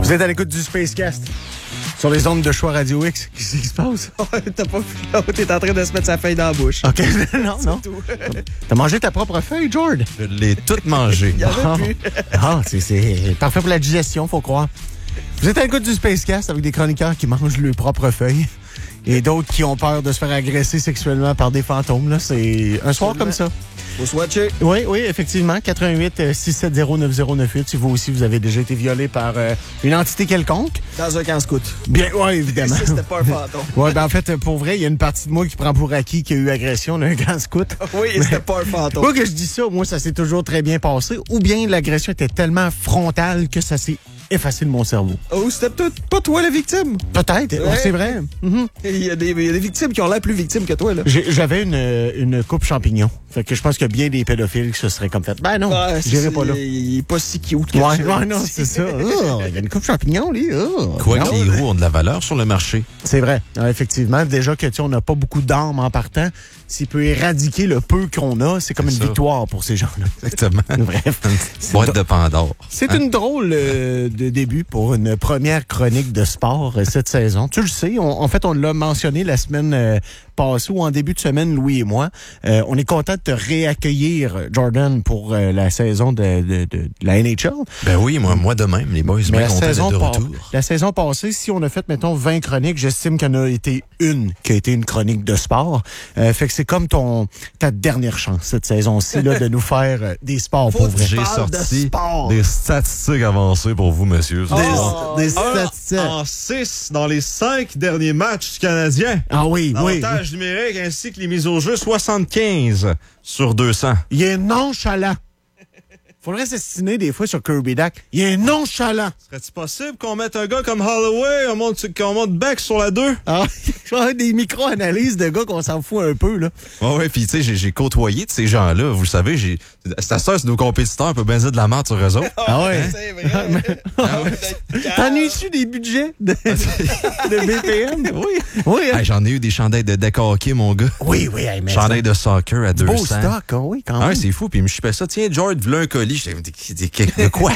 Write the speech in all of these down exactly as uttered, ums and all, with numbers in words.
Vous êtes à l'écoute du Spacecast sur les ondes de Choix Radio X. Qu'est-ce qui se passe? Oh, t'as pas vu, t'es en train de se mettre sa feuille dans la bouche. OK, non, non. T'as mangé ta propre feuille, George? Je l'ai toute mangée. Il y en a Ah, plus. ah, c'est, c'est parfait pour la digestion, faut croire. Vous êtes à l'écoute du Spacecast avec des chroniqueurs qui mangent leurs propres feuilles et d'autres qui ont peur de se faire agresser sexuellement par des fantômes. Là. C'est un soir comme ça. Faut se watcher. Oui, oui, effectivement. quatre un huit six sept zéro neuf zéro neuf huit si vous aussi, vous avez déjà été violé par euh, une entité quelconque. Dans un camp scout. Bien, oui, évidemment. Ça, c'était pas un fantôme. Oui, ben en fait, pour vrai, il y a une partie de moi qui prend pour acquis qu'il y a eu agression d'un grand scout. Oui, et c'était pas un fantôme. Moi que je dis ça, moi, ça s'est toujours très bien passé. Ou bien l'agression était tellement frontale que ça s'est effacé de mon cerveau. Oh, c'était peut-être pas toi la victime. Peut-être, Ouais. c'est vrai. Mhm. Il y, a des, il y a des victimes qui ont l'air plus victimes que toi, là. J'ai- J'avais une, une coupe champignon. Fait que je pense qu'il y a bien des pédophiles qui se seraient comme fait. Ben non, Ouais, j'irai c'est- pas là. Il est pas si cute que Ouais, ça. ouais, non, c'est ça. Oh, il y a une coupe champignon, lui. Oh, Quoi non. que les roues ont de la valeur sur le marché. C'est vrai. Ah, effectivement, déjà que tu sais, on n'a pas beaucoup d'armes en partant, s'il peut éradiquer le peu qu'on a, c'est comme C'est une ça. victoire pour ces gens-là. Exactement. Bref. Boîte de Pandore. C'est une drôle euh, de début pour une première chronique de sport euh, cette saison. Tu le sais, on- en fait, on l'a mentionné la semaine euh, passée ou en début de semaine, Louis et moi. Euh, on est content de te réaccueillir, Jordan, pour euh, la saison de, de, de, de la N H L. Ben oui, moi, moi de même, les boys, Mais bien la content d'être saison, de par- retour. la saison passée, si on a fait, mettons, vingt chroniques, j'estime qu'il y en a été une qui a été une chronique de sport. Euh, fait que c'est comme ton ta dernière chance cette saison-ci là, de nous faire euh, des sports Faut pour vrai. que J'ai parle de sorti sport. des statistiques avancées pour vous, monsieur. ce soir. Des, des Un statistiques. en six dans les cinq derniers matchs du Canadien. Ah oui, oui. L'avantage numérique ainsi que les mises au jeu, soixante-quinze sur deux cents. Il est nonchalant. Faudrait s'estimer des fois sur Kirby Dack. Il est nonchalant. Serait-il possible qu'on mette un gars comme Holloway, on monte, qu'on monte Beck sur la deux? Ah, des micro-analyses de gars qu'on s'en fout un peu, là. Ouais, ouais, puis tu sais, j'ai- j'ai côtoyé de ces gens-là. Vous le savez, j'ai. C'est à ça, c'est nos compétiteurs, on peut bien dire de la merde sur eux autres. Ah ouais? C'est vrai. T'ennuies-tu des budgets de, de B P M? Oui. Oui, hein? Hey, j'en ai eu des chandails de deck hockey, mon gars. Oui, oui, hey, mais Chandails de soccer à deux beau cents. stock, hein, oui, quand Ah même. ouais, c'est fou. Puis il me chipait ça. Tiens, George, voilà un colis. J'étais dit, de quoi?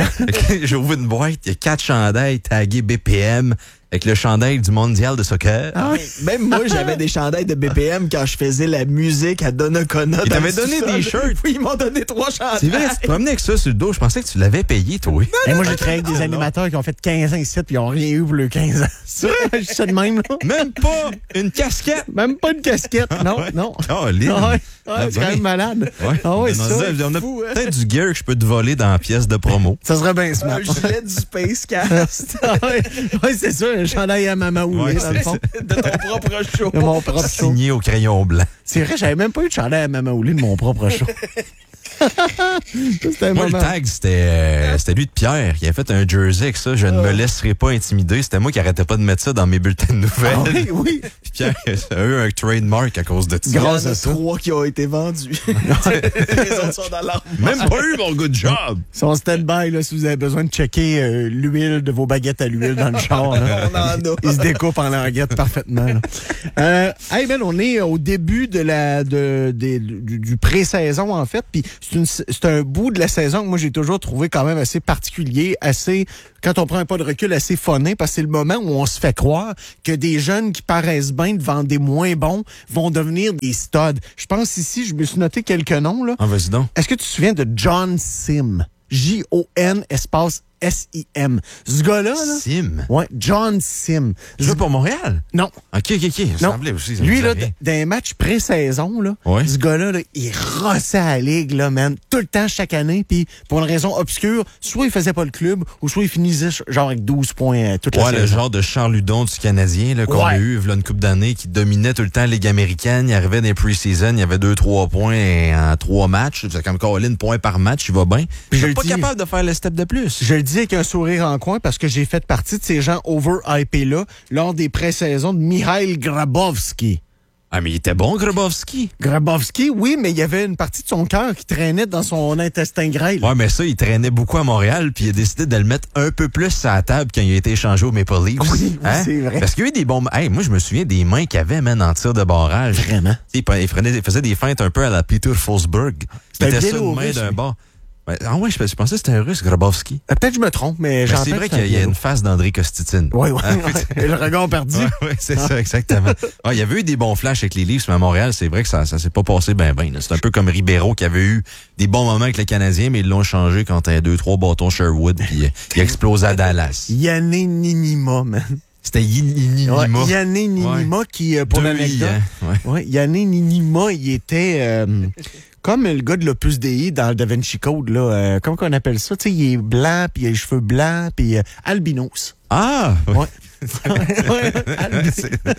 J'ai ouvert une boîte. Il y a quatre chandails tagués B P M avec le chandail du mondial de soccer. Ah oui. Même moi, j'avais des chandails de B P M quand je faisais la musique à Donnacona. Ils dans t'avaient le donné sous-sol. des shirts. Oui, ils m'ont donné trois chandails. C'est vrai, tu te promenais avec ça sur le dos. Je pensais que tu l'avais payé, toi. Hey, moi, j'ai travaillé avec des animateurs qui ont fait quinze ans ici, puis ils n'ont rien eu pour le quinze ans. C'est vrai, je sais de même, là. Même pas une casquette. Même pas de casquette. Non, non. Oh, Lynn. Ah ouais, Ah, ouais, c'est quand ben. même malade. Ouais. Ah ouais, on ça, a, on a fou, hein? peut-être du gear que je peux te voler dans la pièce de promo. ça serait bien smart. Un gilet du Spacecast. Ah ouais, ouais, c'est ça, un chandail à Mama Oulé, Ouais, dans le c'est fond. de ton propre show. De mon propre show. Signé au crayon blanc. C'est vrai, j'avais même pas eu de chandail à Mama Oulé de mon propre show. Ça, c'était un Moi, le moment. tag, c'était euh, c'était lui de Pierre. Il a fait un jersey avec ça. Je ne me laisserai pas intimider. C'était moi qui arrêtais pas de mettre ça dans mes bulletins de nouvelles. Ah oui, oui. Puis Pierre a eu un trademark à cause de ça. Il y en Grâce a à ça. trois qui ont été vendus. Les autres sont dans l'arbre. Même pas eu mon good job. Son stand-by, là, si vous avez besoin de checker euh, l'huile de vos baguettes à l'huile dans le char. Là. On en a. Il se découpe en languettes parfaitement. Là. Euh, hey Ben, on est au début de la de, de- du, du pré-saison, en fait. Puis c'est une- c'est un bout de la saison que moi, j'ai toujours trouvé quand même assez particulier, assez, quand on prend un pas de recul, assez phoné, parce que c'est le moment où on se fait croire que des jeunes qui paraissent bien devant des moins bons vont devenir des studs. Je pense ici, je me suis noté quelques noms. Là. Ah, vas-y donc. Est-ce que tu te souviens de John Sim? J O N espace S I M. Ce gars-là, là? Sim. Ouais, John Sim. Tu joues pour Montréal? Non. OK, OK, OK. Ça Non. semblait aussi. ça me Lui, disait là, rien. d- dans les matchs pré-saison, là, Ouais. ce gars-là, là, il rossait à la ligue, là, man, tout le temps, chaque année, puis pour une raison obscure, soit il faisait pas le club, ou soit il finissait genre avec douze points euh, toute la Ouais, le saison. genre de Charles Ludon du Canadien là, qu'on Ouais. a eu v'là une couple d'années qui dominait tout le temps la Ligue américaine. Il arrivait dans les pre-season, il y avait deux trois points en trois matchs. C'est comme Colin, point par match, il va bien. Puis je Il le est pas dis- capable de faire le step de plus. Je le dis avec un sourire en coin parce que j'ai fait partie de ces gens over-hypés-là lors des pré-saisons de Mikhail Grabowski. Ah, mais il était bon, Grabowski. Grabowski, oui, mais il y avait une partie de son cœur qui traînait dans son intestin grêle. Ouais, mais ça, il traînait beaucoup à Montréal, puis il a décidé de le mettre un peu plus sur la table quand il a été échangé au Maple Leafs. Oui, oui, c'est vrai. Parce qu'il y a eu des bons... Hey, moi, je me souviens des mains qu'il avait, man, en tir de barrage. Vraiment? Tu sais, Il, prenait- il faisait des feintes un peu à la Peter Forsberg. Il C'était mettait ça Biélorusse, une main d'un lui. bord. Ben, ah ouais, je, je pensais que c'était un russe, Grabowski. Euh, Peut-être que je me trompe, mais Ben, j'entends c'est vrai que qu'il y a, il y a un une face d'André Kostitine. Oui, oui. Hein? Et le regard perdu. Ouais, ouais, c'est ça, exactement. Ah, il y avait eu des bons flashs avec les Leafs, mais à Montréal, c'est vrai que ça, ça s'est pas passé ben ben. là. C'est un peu comme Ribeiro qui avait eu des bons moments avec les Canadiens, mais ils l'ont changé quand t'as deux, trois bâtons Sherwood, puis euh, il a explosé à Dallas. Yanné Ninima, man. C'était Yinima. Ouais, Yanné Ninima qui, euh, pour Deux l'anecdote, I, hein? Ouais. ouais, Yanné Ninima, il était euh, comme le gars de l'Opus Dei dans le Da Vinci Code, là. Euh, comment qu'on appelle ça? Tu sais, il est blanc, puis il a les cheveux blancs, puis euh, albinos. Ah! Ouais. ouais, albinos.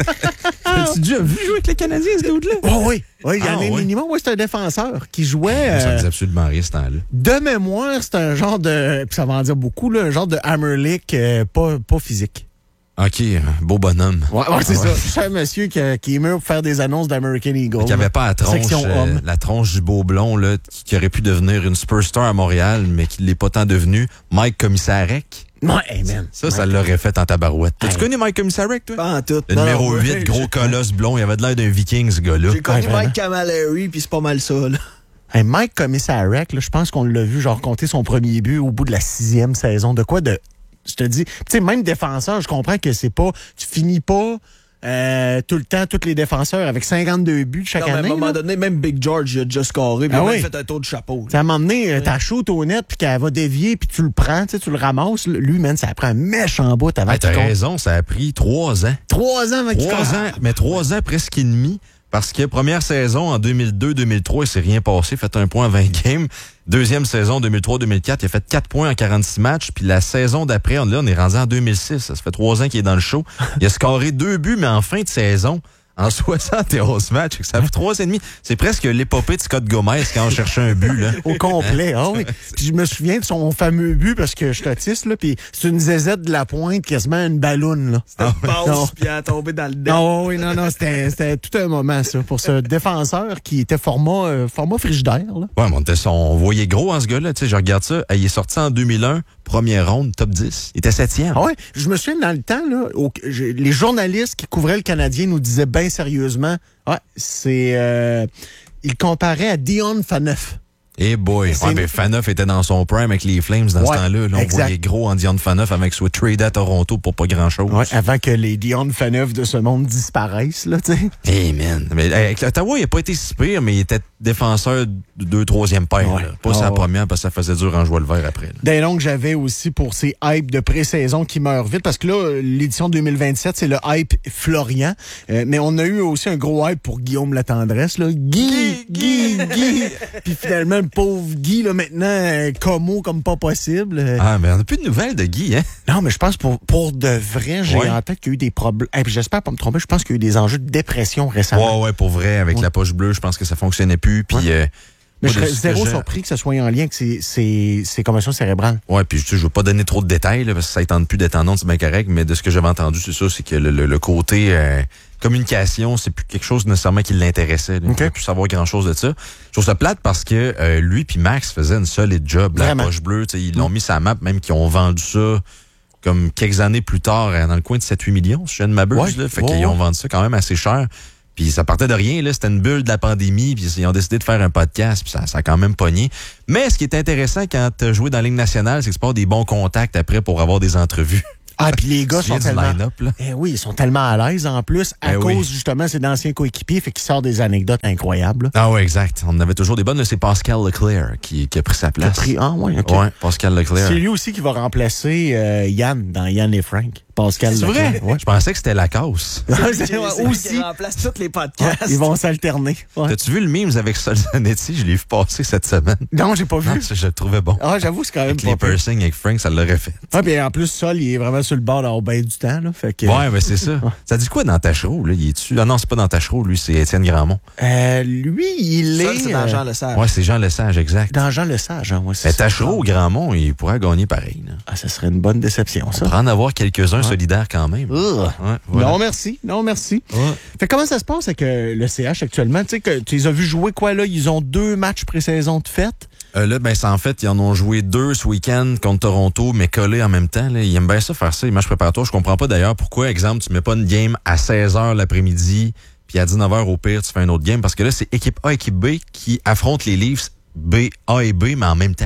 As-tu déjà vu jouer avec les Canadiens, ce dude-là? Oh, oui, oui, Yanné Ah, ouais. Ninima, ouais, c'est un défenseur qui jouait. Ça me euh, dit absolument rien, ce temps-là. de mémoire, c'est un genre de, puis ça va en dire beaucoup, là, un genre de Hammerlick, euh, pas, pas physique. OK, beau bonhomme. Ouais, ouais c'est ça. C'est un monsieur qui, qui est mieux pour faire des annonces d'American Eagle. Qui avait pas la tronche, Section euh, homme. la tronche du beau blond, là, qui, qui aurait pu devenir une superstar à Montréal, mais qui l'est pas tant devenu. Mike Commissarek. Ouais, hey, man. Ça, ça l'aurait fait en tabarouette. Hey. Tu connais Mike Commissarek, toi? Pas en tout. Le Non, numéro non, huit, ouais, gros j'ai- colosse blond. Il avait de l'air d'un viking, ce gars-là. J'ai connu Ouais, Mike Camilleri, puis c'est pas mal ça, là. Hey, Mike Commissarek, là, je pense qu'on l'a vu, genre, compter son premier but au bout de la sixième saison. De quoi de. Je te dis, tu sais, même défenseur, je comprends que c'est pas. Tu finis pas euh, tout le temps, tous les défenseurs avec cinquante-deux buts chaque Non, mais à un année. moment là. donné, même Big George, il a déjà scoré, puis Ah il a oui. même fait un tour de chapeau. Tu sais, à un moment donné, euh, t'as shoot au net, puis qu'elle va dévier, puis tu le prends, tu sais, tu le ramasses. Lui, man, ça prend un méchant bout avant Hey, qu'il t'as compte. raison, ça a pris trois ans. Trois ans avant qu'il Trois compte. ans, mais trois ans presque et demi. Parce que première saison, en deux mille deux deux mille trois, il s'est rien passé. Fait un point en vingt games. Deuxième saison, deux mille trois deux mille quatre, il a fait quatre points en quarante-six matchs. Puis la saison d'après, on, là, on est rendu en deux mille six. Ça fait trois ans qu'il est dans le show. Il a scoré deux buts, mais en fin de saison, en soixante et onze matchs. Ça fait trois et demi. C'est presque l'épopée de Scott Gomez quand on cherchait un but, là. Au complet, ah oui. Puis je me souviens de son fameux but parce que je suis autiste, là, puis c'est une zézette de la pointe, quasiment une balloune, là. C'était une Non. passe, puis elle a tombé dans le dent. Non, oui, non, non, c'était c'était tout un moment, ça, pour ce défenseur qui était format, euh, format frigidaire, là. Ouais, mais on, était, on voyait gros en ce gars-là. Tu sais, je regarde ça. Il est sorti en deux mille un, première ronde, top dix. Il était septième. Ah ouais, je me souviens dans le temps, là, au- j'ai- les journalistes qui couvraient le Canadien nous disaient bien sérieusement, ouais, c'est... Euh, ils comparaient à Dion Phaneuf. Eh boy. C'est- Ouais, ben, Faneuf était dans son prime avec les Flames dans Ouais, ce temps-là. Là, on exact. voyait gros en Dion Faneuf avec soit trade à Toronto pour pas grand-chose. Ouais, avant que les Dion Phaneuf de ce monde disparaissent, là, tu sais. Hey man. Mais, hey, avec l'Ottawa, il a pas été si pire, mais il était défenseur de deux, troisième paire. Ouais. Là. Pas Ah, sa ouais. première parce que ça faisait dur en jouant le vert après. Là. D'un long que j'avais aussi pour ces hypes de pré-saison qui meurent vite, parce que là, l'édition deux mille vingt-sept, c'est le hype Florian. Euh, mais on a eu aussi un gros hype pour Guillaume Latendresse, là. Guy, Guy, Guy. Puis finalement, le pauvre Guy, là, maintenant, euh, como comme pas possible. Euh, Ah, mais on n'a plus de nouvelles de Guy, hein? Non, mais je pense pour, pour de vrai, j'ai Ouais. en tête qu'il y a eu des problèmes. Et puis j'espère pas me tromper, je pense qu'il y a eu des enjeux de dépression récemment. Ouais, ouais, pour vrai, avec Ouais. la poche bleue, je pense que ça fonctionnait plus. Puis, euh, Mais moi, je de serais ce que zéro j'ai- surpris que ce soit en lien avec ces, ces, ces commotions cérébrales. Ouais, puis tu sais, je veux pas donner trop de détails, là, parce que ça ne tente plus d'être en ondes, c'est bien correct, mais de ce que j'avais entendu, c'est ça, c'est que le, le, le côté euh, communication, c'est plus quelque chose nécessairement qui l'intéressait. Là. OK. Il ne plus savoir grand-chose de ça. Je trouve ça plate parce que euh, lui puis Max faisaient une solide job, la Vraiment. poche bleue. Tu sais, ils l'ont mis sur la map, même qu'ils ont vendu ça comme quelques années plus tard, euh, dans le coin de sept huit millions, si je ne m'abuse. Ouais. Là. Fait Ouais, qu'ils ouais. ont vendu ça quand même assez cher. Puis ça partait de rien, là. C'était une bulle de la pandémie, puis ils ont décidé de faire un podcast, puis ça, ça a quand même pogné. Mais ce qui est intéressant quand tu as joué dans la Ligue nationale, c'est que tu peux avoir des bons contacts après pour avoir des entrevues. Ah, puis les gars Tu viens sont du tellement... line-up, là. Eh oui, ils sont tellement à l'aise en plus, à Eh cause oui. justement, c'est d'anciens coéquipiers, fait qu'ils sortent des anecdotes incroyables. Ah ouais, exact. On en avait toujours des bonnes. Là, c'est Pascal Leclerc qui, qui a pris sa place. Pris- Ah, ouais, ok. Ouais, Pascal Leclerc. C'est lui aussi qui va remplacer euh, Yann dans Yann et Frank. Pascal C'est Leclerc. vrai? Ouais. Je pensais que c'était Lacoste. C'est Ouais, aussi. aussi. Qui remplace tous les Ouais, podcasts. ils vont s'alterner. Ouais. T'as-tu vu le memes avec Sol Zanetti? Je l'ai vu passer cette semaine. Non, j'ai pas vu. Ah, ça, je le trouvais bon. Ah, j'avoue, c'est quand même Avec pas les pire. piercings avec Frank, ça l'aurait fait. Ah, puis en plus, Sol, il est vraiment sur le bord d'avoir bien du temps. Là, fait que, Ouais, ben c'est ça. Ça dit quoi dans Tachereau, là? Il est-tu? Ah non, c'est pas dans Tachereau, lui, c'est Étienne Grandmont. euh, lui, il Ça, est... c'est dans euh, Jean Lesage. Ouais, c'est Jean Lesage, exact. dans Jean Lesage. Hein, ouais, c'est Mais ça. Tachereau ou Grandmont, il pourrait gagner pareil. Là. Ah, ça serait une bonne déception, On ça. pourrait en avoir quelques-uns solidaires quand même. Ugh. Ouais, voilà. Non, merci. Non, merci. Ouais. Fait comment ça se passe avec euh, le C H actuellement? Tu sais que tu les as vus jouer quoi, là? Ils ont deux matchs pré-saison de fête. Euh, là, ben, c'est en fait, ils en ont joué deux ce week-end contre Toronto, mais collés en même temps. Là. Ils aiment bien ça, faire ça, les matchs préparatoires. Je comprends pas d'ailleurs pourquoi, exemple, tu mets pas une game à seize heures l'après-midi, puis à dix-neuf heures au pire, tu fais un autre game, parce que là, c'est équipe A, équipe B qui affrontent les Leafs B, A et B, mais en même temps.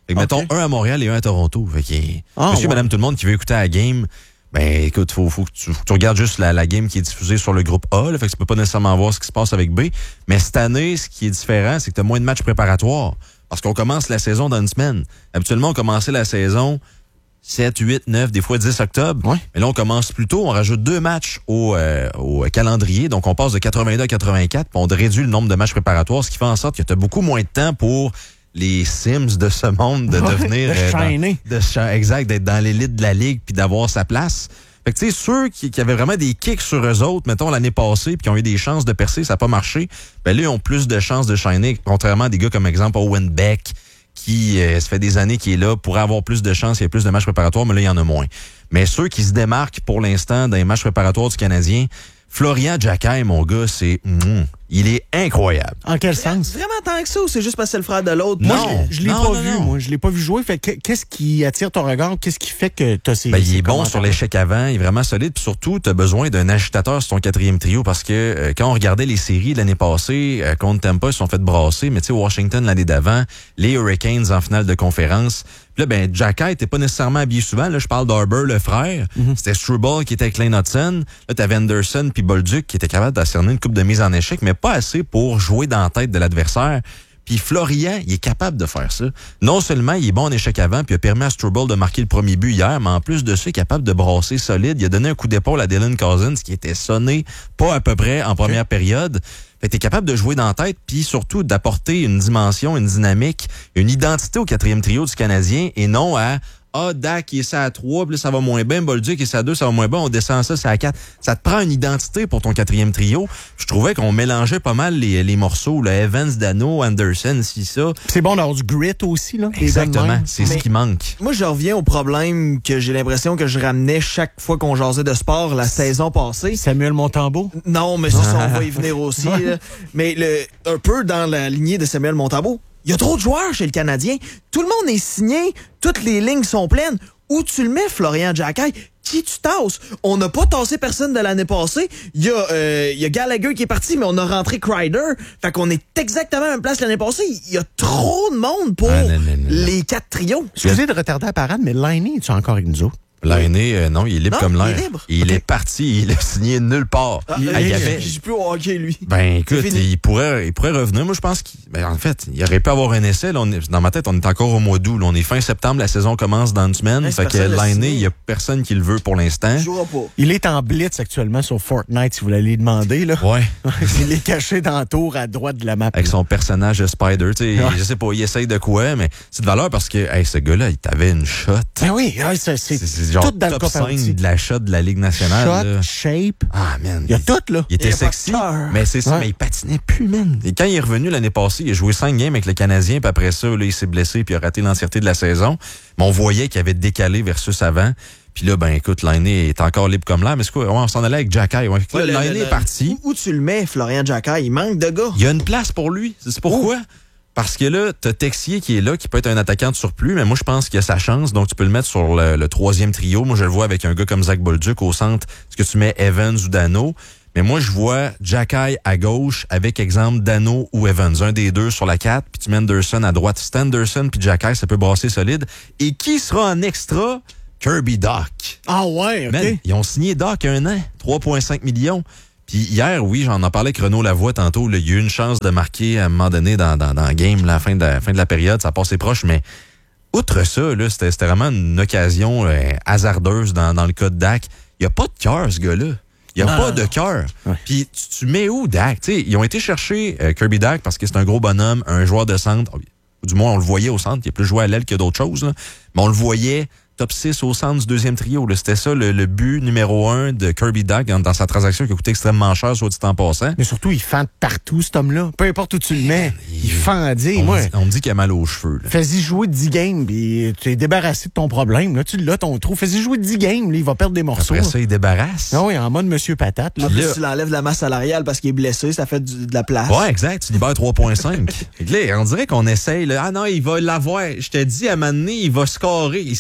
Fait que, mettons, OK. un à Montréal et un à Toronto. Fait que, Ah, monsieur, ouais. madame, tout le monde qui veut écouter la game, ben, écoute, faut, faut, que tu, faut que tu regardes juste la, la game qui est diffusée sur le groupe A, là, fait que tu peux pas nécessairement voir ce qui se passe avec B. Mais cette année, ce qui est différent, c'est que tu as moins de matchs préparatoires. Parce qu'on commence la saison dans une semaine. Habituellement, on commençait la saison sept, huit, neuf, des fois dix octobre. Ouais. Mais là, on commence plus tôt. On rajoute deux matchs au, euh, au calendrier. Donc, on passe de quatre-vingt-deux à quatre-vingt-quatre. Puis on réduit le nombre de matchs préparatoires, ce qui fait en sorte que tu as beaucoup moins de temps pour les Sims de ce monde de Ouais, devenir... de euh, dans- shiner. de cha- exact, d'être dans l'élite de la ligue puis d'avoir sa place. Fait que tu sais, ceux qui, qui avaient vraiment des kicks sur eux autres, mettons l'année passée, puis qui ont eu des chances de percer, ça n'a pas marché, ben là, ils ont plus de chances de shiner, contrairement à des gars comme exemple Owen Beck, qui, euh, ça fait des années qu'il est là, pourrait avoir plus de chances, il y a plus de matchs préparatoires, mais là, il y en a moins. Mais ceux qui se démarquent pour l'instant dans les matchs préparatoires du Canadien, Florian Jacquet, mon gars, c'est... mm, il est incroyable. En quel sens? Vraiment tant que ça ou c'est juste parce que c'est le frère de l'autre? Moi, Non. je, je l'ai non, pas non, vu, non. moi. Je l'ai pas vu jouer. Fait que, qu'est-ce qui attire ton regard? Qu'est-ce qui fait que tu as ces. Ben, il ces est bon commentaires-là? sur l'échec avant, il est vraiment solide. Puis surtout, tu as besoin d'un agitateur sur ton quatrième trio parce que euh, quand on regardait les séries de l'année passée, euh, contre Tampa, ils se sont fait brasser, mais tu sais, Washington l'année d'avant, les Hurricanes en finale de conférence. Puis là, ben, Jacquet était pas nécessairement habillé souvent. Là, je parle d'Arber, le frère. Mm-hmm. C'était Struble qui était avec Lane Hudson. Là, t'avais Anderson puis Bolduc qui était capable d'ascerner une coupe de mise en échec, mais pas assez pour jouer dans la tête de l'adversaire. Puis Florian, il est capable de faire ça. Non seulement il est bon en échec avant, puis il a permis à Struble de marquer le premier but hier, mais en plus de ça, il est capable de brasser solide. Il a donné un coup d'épaule à Dylan Cousins qui était sonné pas à peu près en première période. Fait que t'es capable de jouer dans la tête, puis surtout d'apporter une dimension, une dynamique, une identité au quatrième trio du Canadien et non à ah, Dak, il est ça à trois, puis là, ça va moins bien. Bolduc, il est ça à deux, ça va moins bien. On descend ça, c'est à quatre. Ça te prend une identité pour ton quatrième trio. Je trouvais qu'on mélangeait pas mal les, les morceaux, là, Evans, Dano, Anderson, si ça. C'est bon d'avoir du grit aussi, là. des Exactement. gars de même. C'est ce Mais- qui manque. Moi, je reviens au problème que j'ai l'impression que je ramenais chaque fois qu'on jasait de sport la saison passée. Samuel Montembeau. Non, mais ça, ça, on va y venir aussi. là. Mais le, un peu dans la lignée de Samuel Montembeau, il y a trop de joueurs chez le Canadien. Tout le monde est signé, toutes les lignes sont pleines. Où tu le mets, Florian Jacquet? Qui tu tasses? On n'a pas tassé personne de l'année passée. Il y, a, euh, il y a Gallagher qui est parti, mais on a rentré Kreider. Fait qu'on est exactement à la même place l'année passée. Il y a trop de monde pour Ah, non, non, non, non. les quatre trios. Excusez de retarder la parade, mais Liney, es-tu encore avec nous autres? L'année, euh, non, il est libre Non, comme il l'air. est libre. Il Ok. est parti, il a signé nulle part. Ah, il, euh, il y je- avait... Je suis plus au hockey, lui. Ben écoute, C'est fini. il pourrait, il pourrait revenir. Moi, je pense qu'il, ben, en fait, il aurait pu avoir un essai. Là, on est- dans ma tête, on est encore au mois d'août. Là, on est fin septembre, la saison commence dans une semaine. Ouais, c'est fait que personne l'a l'année, signé. il y a personne qui le veut pour l'instant. Il jouera pas. Il est en blitz actuellement sur Fortnite, si vous voulez lui demander, là. Ouais, Il est caché dans le tour à droite de la map. avec son personnage de Spider. Tu sais, Ouais. je sais pas, il essaye de quoi, mais c'est de valeur parce que, hey, ce gars-là, il t'avait une shot. Ben oui, ouais, c'est C'est, c'est c'est genre tout dans le top cas cinq parti. de la shot de la Ligue nationale. Shot, là. shape. Ah, man. Il y a tout, là. Il était Il y a pas de sexy, cœur. mais c'est ça, Ouais. mais il patinait plus, man. Et quand il est revenu l'année passée, il a joué cinq games avec le Canadien, puis après ça, là, il s'est blessé, puis il a raté l'entièreté de la saison. Mais on voyait qu'il avait décalé versus avant. Puis là, ben écoute, Liney est encore libre comme l'air, mais c'est quoi? Ouais, on s'en allait avec Jacquet. Ouais. Ouais, le- Liney le- est parti. Où, où tu le mets, Florian Jacquet? Il manque de gars. Il y a une place pour lui. C'est pourquoi? Parce que là, t'as Texier qui est là, qui peut être un attaquant de surplus, mais moi, je pense qu'il a sa chance, donc tu peux le mettre sur le, le troisième trio. Moi, je le vois avec un gars comme Zach Bolduc au centre. Est-ce que tu mets Evans ou Dano? Mais moi, je vois Jacquet à gauche avec, exemple, Dano ou Evans. Un des deux sur la quatre, puis tu mets Anderson à droite. C'est Anderson puis Jacquet, ça peut brasser solide. Et qui sera en extra? Kirby Doc. Ah ouais, OK. Man, ils ont signé Doc un an, trois virgule cinq millions. Puis hier, oui, j'en en parlais avec Renaud Lavoie tantôt. Là, il y a eu une chance de marquer à un moment donné dans, dans, dans le game, là, à la fin de la, fin de la période. Ça passait proche, mais outre ça, là, c'était, c'était vraiment une occasion euh, hasardeuse dans, dans le cas de Dak. Il n'y a pas de cœur, ce gars-là. Il n'y a Ah, pas de cœur. Ouais. Puis tu, tu mets où Dak? T'sais, ils ont été chercher euh, Kirby Dak parce que c'est un gros bonhomme, un joueur de centre. Du moins, on le voyait au centre. Il a plus joué à l'aile que d'autres choses. Là. Mais on le voyait top six au centre du deuxième trio. Là. C'était ça le, le but numéro un de Kirby Dak dans, dans sa transaction qui a coûté extrêmement cher, soit dit en passant. Mais surtout, il fend partout, cet homme-là. Peu importe où tu le mets, il fend à dire. On, Moi, me dit, on me dit qu'il a mal aux cheveux. Là. fais-y jouer dix games, puis tu es débarrassé de ton problème. Là, tu l'as, ton trou. Fais-y jouer dix games, là, il va perdre des morceaux. Après ça, il débarrasse. Ah oui, en mode Monsieur Patate. Là. En plus, Là- tu l'enlèves de la masse salariale parce qu'il est blessé, ça fait du- de la place. Ouais, exact. Tu libères trois virgule cinq. Fait que là, on dirait qu'on essaye. Là, ah non, il va l'avoir. Je te dis, à un moment donné, il va scorer. Il score pas.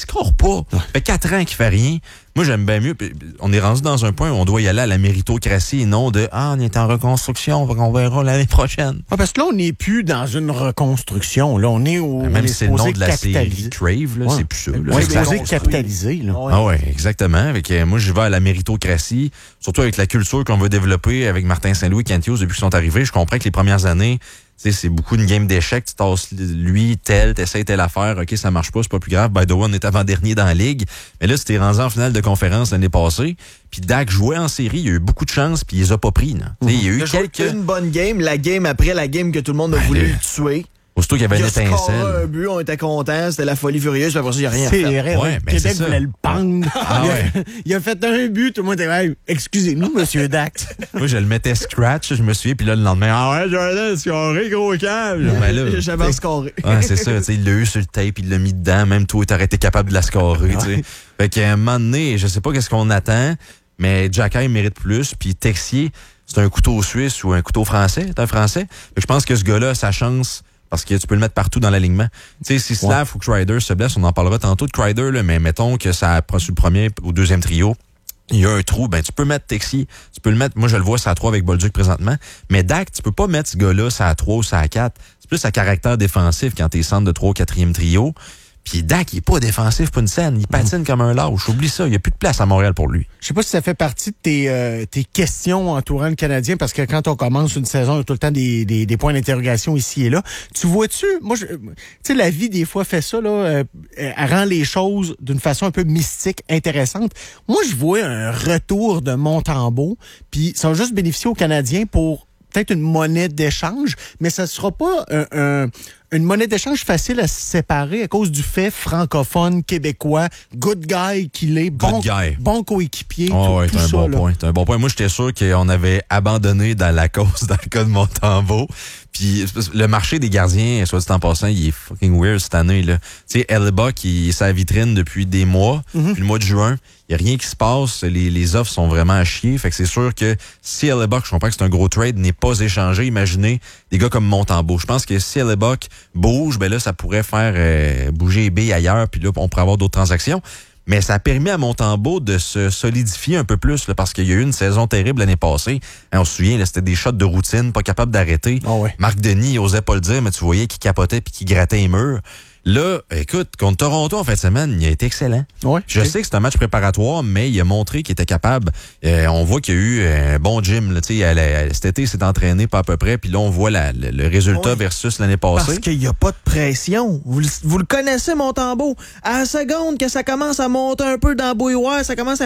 pas. Ça fait quatre ans qu'il fait rien. Moi, j'aime bien mieux. On est rendu dans un point où on doit y aller à la méritocratie et non de « Ah, on est en reconstruction, on verra l'année prochaine. Ah, » Parce que là, on n'est plus dans une reconstruction. Là, on est au. Même on est si c'est le nom de la capitaliser. série Crave, là, Ouais. c'est plus ça. Là. On est C'est supposé construit. capitaliser. Là. Ouais. Ah ouais, exactement. Avec, euh, moi, je vais à la méritocratie, surtout avec la culture qu'on veut développer avec Martin Saint-Louis et Kent Hughes depuis qu'ils sont arrivés. Je comprends que les premières années, tu sais, c'est beaucoup une game d'échecs. Tu tasses lui, tel, t'essayes telle affaire. OK, ça marche pas, c'est pas plus grave. By the way, on est avant-dernier dans la ligue. Mais là, c'était rendu en finale de conférence l'année passée. Puis Dak jouait en série. Il a eu beaucoup de chance, puis il les a pas pris. Là. Mm-hmm. Il y a eu Il a joué quelques... une bonne game, la game après la game que tout le monde a Ben, voulu le- le tuer. Aussitôt qu'il y avait Il une a scoré étincelle. un but, on était contents, c'était la folie furieuse, puis après ça, il n'y a rien C'est fait. vrai, Ouais, ouais, ben, Québec c'est ça. voulait le pendre. Ah il, a, ouais. il a fait un but, tout le monde était hey, excusez-nous, monsieur Dax. Moi, je le mettais scratch, je me souviens, puis là, le lendemain, ah ouais, Jordan, scoré, gros câble. Ben là, J'avais scoré. ouais, c'est ça, tu sais, il l'a eu sur le tape, il l'a mis dedans, même toi, t'aurais été capable de la scorer, tu sais. Fait qu'à un moment donné, je sais pas qu'est-ce qu'on attend, mais Jacky mérite plus, puis Texier, c'est un couteau suisse ou un couteau français, c'est un français. Fait que je pense que ce gars-là a sa chance, parce que tu peux le mettre partout dans l'alignement. Tu sais, si Slav ou Crider se blesse, on en parlera tantôt de Crider, là, mais mettons que ça approche sur le premier ou deuxième trio, il y a un trou, ben tu peux mettre Texier, tu peux le mettre, moi je le vois, c'est à trois avec Bolduc présentement, mais Dak, tu peux pas mettre ce gars-là, c'est à trois ou c'est à quatre. C'est plus à caractère défensif quand t'es centre de trois ou quatrième trio. Puis Dak, il est pas défensif pour une scène, il patine comme un lâche. Oublie ça, il y a plus de place à Montréal pour lui. Je sais pas si ça fait partie de tes, euh, tes questions entourant le Canadien, parce que quand on commence une saison, il y a tout le temps des, des, des points d'interrogation ici et là. Tu vois-tu, moi, je- tu sais, la vie, des fois, fait ça, là, euh, elle rend les choses d'une façon un peu mystique, intéressante. Moi, je vois un retour de Montembeault, puis ça va juste bénéficier aux Canadiens pour peut-être une monnaie d'échange, mais ça sera pas un, un- une monnaie d'échange facile à se séparer à cause du fait francophone, québécois, good guy qu'il est, bon, guy. bon coéquipier, Oh, tout, ouais, tout c'est un ça, bon là. point. C'est un bon point. Moi, j'étais sûr qu'on avait abandonné dans la cause dans le cas de Montembeault. Puis le marché des gardiens, soit dit en passant, il est fucking weird cette année, là. Tu sais, Hellebuck, il est sa vitrine depuis des mois. Mm-hmm. Puis le mois de juin, il n'y a rien qui se passe. Les, les offres sont vraiment à chier. Fait que c'est sûr que si Hellebuck, je comprends que c'est un gros trade, n'est pas échangé, imaginez des gars comme Montembeault. Je pense que si Hellebuck bouge, ben là, ça pourrait faire euh, bouger les billes ailleurs. Puis là, on pourrait avoir d'autres transactions. Mais ça a permis à Montembeault de se solidifier un peu plus, là, parce qu'il y a eu une saison terrible l'année passée. Hein, on se souvient, là, c'était des shots de routine, pas capable d'arrêter. Ah ouais. Marc Denis, il osait pas le dire, mais tu voyais qu'il capotait puis qu'il grattait les murs. Là, écoute, contre Toronto en fin de semaine, il a été excellent. Ouais. Je sais que c'est un match préparatoire, mais il a montré qu'il était capable. Euh, on voit qu'il y a eu un bon gym. Là, tu sais, elle a- cet été, il s'est entraîné pas à peu près. Puis là, on voit la- le, le résultat Ouais. versus l'année passée. Parce qu'il n'y a pas de pression. Vous, le- vous le connaissez, Montembeault. À la seconde que ça commence à monter un peu dans la bouilloire, ça commence à...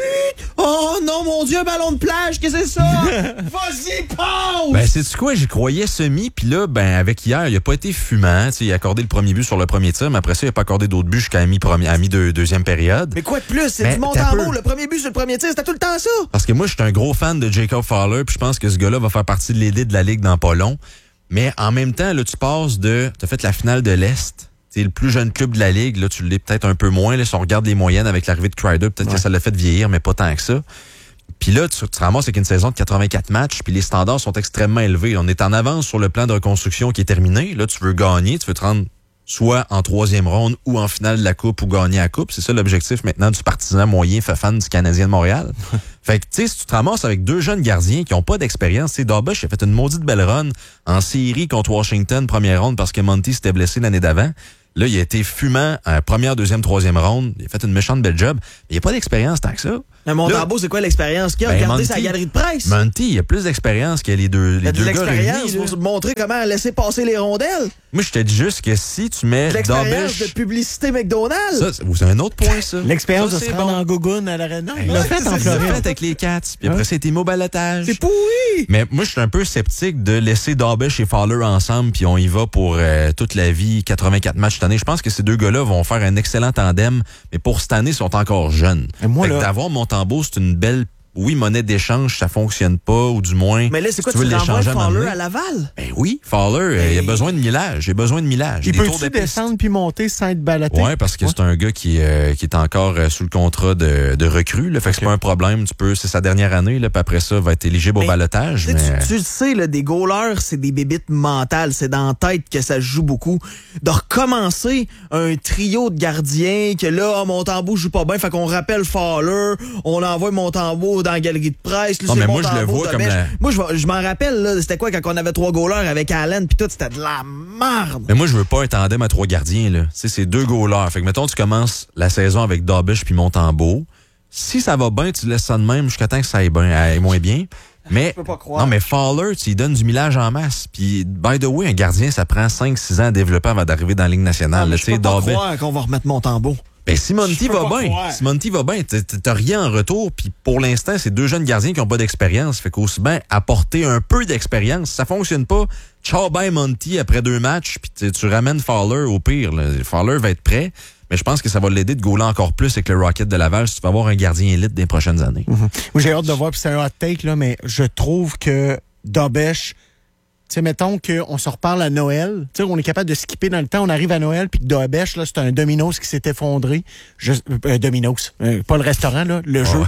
Oh non, mon Dieu, ballon de plage, qu'est-ce que c'est ça? Vas-y, pause! Ben, c'est quoi, j'y croyais semi, puis là, ben, avec hier, il a pas été fumant. Tu sais, il a accordé le premier but sur le premier tir, mais après ça, il a pas accordé d'autres buts jusqu'à la mi-premier- à la mi-deuxième période. Mais quoi de plus? C'est Mais du t'as Montembeault. peu. Le premier but sur le premier tir, c'était tout le temps ça. Parce que moi, je suis un gros fan de Jacob Fowler, puis je pense que ce gars-là va faire partie de l'élite de la Ligue dans pas long. Mais en même temps, là, tu passes de... Tu as fait la finale de l'Est. C'est le plus jeune club de la Ligue. Là, tu l'es peut-être un peu moins. Là, si on regarde les moyennes avec l'arrivée de Crider, peut-être que ça l'a fait vieillir, mais pas tant que ça. Puis là, tu te ramasses avec une saison de quatre-vingt-quatre matchs, puis les standards sont extrêmement élevés. On est en avance sur le plan de reconstruction qui est terminé. Là, tu veux gagner, tu veux te rendre soit en troisième ronde ou en finale de la Coupe ou gagner la Coupe. C'est ça l'objectif maintenant du partisan moyen fait fan du Canadien de Montréal. Fait que, tu sais, si tu te ramasses avec deux jeunes gardiens qui ont pas d'expérience, tu sais, Darbush a fait une maudite belle run en série contre Washington, première ronde, parce que Monty s'était blessé l'année d'avant. Là, il a été fumant en première, deuxième, troisième ronde. Il a fait une méchante belle job. Mais il n'y a pas d'expérience tant que ça. Mais Montembeault, c'est quoi l'expérience qu'il a? Ben, Regardez Monty- sa galerie de presse. Monty, il a plus d'expérience que les deux, Il les a de deux gars l'expérience réunis. là. pour montrer comment laisser passer les rondelles. Moi, je te dis juste que si tu mets De l'expérience de Darbush... publicité McDonald's. Ça, c'est c'est un autre point, ça. L'expérience Ça, de se c'est rendre bon. en Gougoune à l'aréna. Il Ouais, l'a fait en c'est ça, Floride. il l'a fait avec les Cats. Puis après, Ouais. c'était mis au balotage. C'est pourri. Mais moi, je suis un peu sceptique de laisser Darbush et Fowler ensemble, puis on y va pour euh, toute la vie, quatre-vingt-quatre matchs cette année. Je pense que ces deux gars-là vont faire un excellent tandem, mais pour cette année, ils sont encore jeunes. Et moi, Fait que là- d'avoir Montembeault, c'est une belle oui, monnaie d'échange, ça fonctionne pas, ou du moins... Mais là, c'est quoi, si tu, tu renvoies Fowler à, à Laval? Ben oui, Fowler, Mais... il a besoin de millage. Il a besoin de millage. Il peut-tu descendre puis monter sans être balaté? Oui, parce que ouais. c'est un gars qui, euh, qui est encore euh, sous le contrat de, de recrue. Là, fait que okay. c'est pas un problème. Tu peux, c'est sa dernière année, là, puis après ça, va être éligible mais, au balotage. Mais... Tu, tu le sais, là, des goalers, c'est des bébites mentales. C'est dans la tête que ça joue beaucoup. De recommencer un trio de gardiens, que là, oh, Montembeault joue pas bien, fait qu'on rappelle Fowler, on envoie Montembeault dans la galerie de presse. Là, non, mais moi, je le vois comme la... Moi, je, je m'en rappelle, là, c'était quoi, quand on avait trois goalers avec Allen, puis tout, c'était de la merde. Mais moi, je veux pas un tandem à trois gardiens, là. Tu sais, c'est deux goalers. Fait que, mettons, tu commences la saison avec Dobish puis Montembeault. Si ça va bien, tu laisses ça de même jusqu'à temps que ça aille, bien, aille moins bien. Mais, non, mais Fowler, tu lui donnes du millage en masse. Puis, by the way, un gardien, ça prend cinq six ans à développer avant d'arriver dans la Ligue nationale. Non, je peux pas croire qu'on va remettre Montembeault. Ben, si Monty va bien, si Monty va bien, t'as rien en retour, puis pour l'instant, c'est deux jeunes gardiens qui n'ont pas d'expérience. Fait qu'aussi bien apporter un peu d'expérience. Si ça fonctionne pas, ciao bye Monty après deux matchs, puis tu ramènes Fowler au pire. Là. Fowler va être prêt, mais je pense que ça va l'aider de gauler encore plus avec le Rocket de Laval si tu vas avoir un gardien élite des prochaines années. Mm-hmm. Moi, j'ai hâte de voir, puis c'est un hot take, là, mais je trouve que Dobish, tu sais, mettons qu'on se reparle à Noël, tu sais, on est capable de skipper dans le temps, on arrive à Noël, puis que Dobish, là, c'est un Domino's qui s'est effondré. Je, euh, Domino's, euh, pas le restaurant, là, le oh. jeu.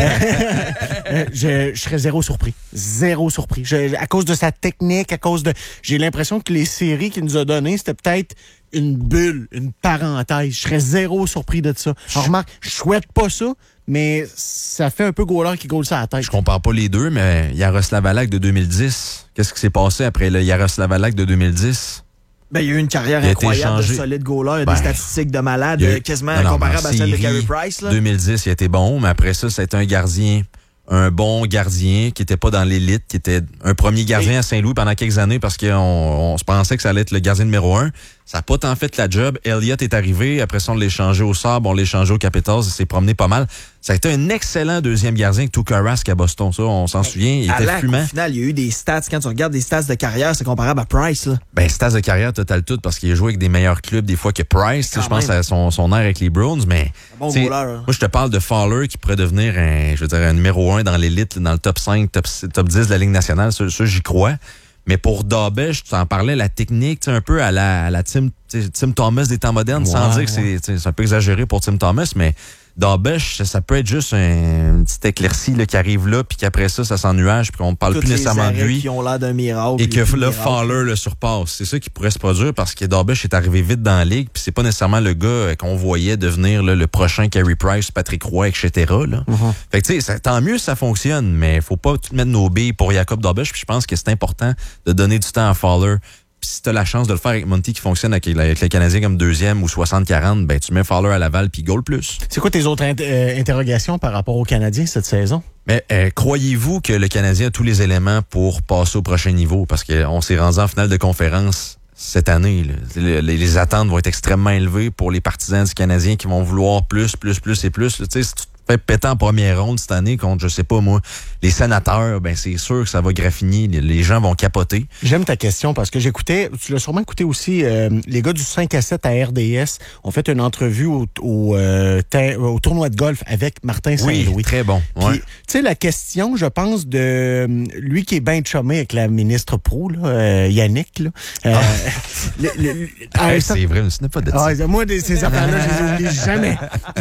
euh, je, je serais zéro surpris. Zéro surpris. Je, à cause de sa technique, à cause de... J'ai l'impression que les séries qu'il nous a données, c'était peut-être une bulle, une parenthèse. Je serais zéro surpris de ça. Alors, remarque, je souhaite pas ça, mais ça fait un peu goaler qui goal ça à la tête. Je compare pas les deux, mais Yaroslav Halak de deux mille dix, qu'est-ce qui s'est passé après le Yaroslav Halak de deux mille dix? Ben, il y a eu une carrière il incroyable de solide goaler, ben, des statistiques de malade, eu... quasiment non, non, comparable à celle de Carey Price. Là. deux mille dix, il a été bon, mais après ça, c'était un gardien, un bon gardien qui était pas dans l'élite, qui était un premier gardien Et... à Saint-Louis pendant quelques années parce qu'on on se pensait que ça allait être le gardien numéro un. Ça n'a pas tant fait la job. Elliott est arrivé. Après ça, on l'a échangé au Sabre, on l'a échangé au Capitals. Il s'est promené pas mal. Ça a été un excellent deuxième gardien que Tuukka Rask à Boston. Ça, on s'en souvient. Il était Alak, fumant. Au final, il y a eu des stats. Quand tu regardes des stats de carrière, c'est comparable à Price. Là. Ben, stats de carrière total tout parce qu'il a joué avec des meilleurs clubs des fois que Price. Je pense à son, son air avec les Browns. Mais bon goaler, moi, je te parle de Fowler qui pourrait devenir un, je veux dire, un numéro un dans l'élite, dans le top cinq, top, top dix de la Ligue nationale. Ça, ça j'y crois. Mais pour Dobish, tu en parlais, la technique, un peu à la, à la Tim, Tim Thomas des temps modernes, ouais, sans dire que ouais. c'est, c'est un peu exagéré pour Tim Thomas, mais Dobish, ça peut être juste un, une petite éclaircie là, qui arrive là, puis qu'après ça, ça s'ennuage, puis qu'on ne parle Toutes plus nécessairement de lui. Qui ont l'air d'un miracle. Et que là, Fowler le surpasse. C'est ça qui pourrait se produire parce que Dobish est arrivé vite dans la ligue, puis c'est pas nécessairement le gars qu'on voyait devenir là, le prochain Carey Price, Patrick Roy, et cetera. Là. Mm-hmm. Fait que tu sais, tant mieux si ça fonctionne, mais faut pas tout mettre nos billes pour Jacob Dobish, puis je pense que c'est important de donner du temps à Fowler. Puis si tu as la chance de le faire avec Monty qui fonctionne avec, avec les Canadiens comme deuxième ou soixante quarante, ben tu mets Fowler à Laval puis goal plus. C'est quoi tes autres int- euh, interrogations par rapport aux Canadiens cette saison? Mais euh, croyez-vous que le Canadien a tous les éléments pour passer au prochain niveau? Parce qu'on s'est rendu en finale de conférence cette année. Là. Les, les attentes vont être extrêmement élevées pour les partisans du Canadien qui vont vouloir plus, plus, plus et plus. Tu sais, si tu fait péter en première ronde cette année contre, je sais pas moi, les Sénateurs, ben c'est sûr que ça va graffiner. Les gens vont capoter. J'aime ta question parce que j'écoutais, tu l'as sûrement écouté aussi, euh, les gars du cinq à sept à R D S ont fait une entrevue au, au, euh, ter, au tournoi de golf avec Martin Saint-Louis. Oui, très bon. Ouais. Tu sais, la question, je pense, de lui qui est bien chumé avec la ministre pro, là, euh, Yannick. Là, euh, ah. le, le, le, hey, c'est un, vrai, ce n'est pas de ah, moi, ces affaires-là, je les oublie jamais.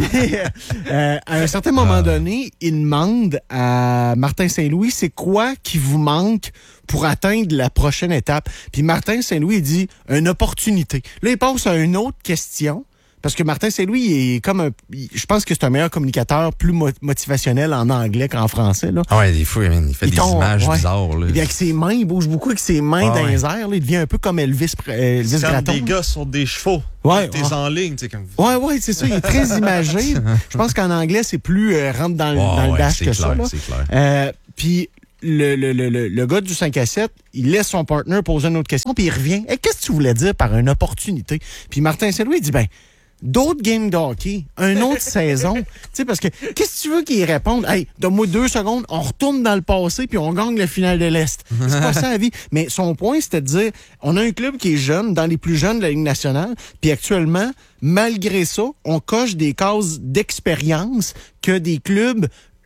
euh, à un certain moment ah. donné, il demande à Martin Saint-Louis, c'est quoi qui vous manque pour atteindre la prochaine étape? Puis Martin Saint-Louis, il dit, une opportunité. Là, il passe à une autre question, parce que Martin Saint-Louis est comme un, je pense que c'est un meilleur communicateur, plus mo- motivationnel en anglais qu'en français. Là. Ah ouais, des fois, il fait il des tombe, images ouais. bizarres. Là. Et bien, avec ses mains, il bouge beaucoup avec ses mains ah, dans ouais. les airs. Là, il devient un peu comme Elvis, euh, Elvis c'est Gratton. Comme des gars sur des chevaux. Ouais, t'es ouais. en ligne, tu sais, comme... Ouais, ouais, c'est ça. Il est très imagé. Je pense qu'en anglais, c'est plus euh, rentre dans, oh, dans le dash ouais, que clair, ça. Là. C'est clair. Euh, puis le, le, le, le, le gars du cinq à sept, il laisse son partner poser une autre question, puis il revient. Hey, qu'est-ce que tu voulais dire par une opportunité? Puis Martin Saint-Louis, il dit, ben, d'autres games de hockey, une autre saison. Tu sais, parce que, qu'est-ce que tu veux qu'il réponde? Hey, donne-moi deux secondes, on retourne dans le passé puis on gagne la finale de l'Est. C'est pas ça la vie. Mais son point, c'était de dire, on a un club qui est jeune, dans les plus jeunes de la Ligue nationale, puis actuellement, malgré ça, on coche des cases d'expérience que des clubs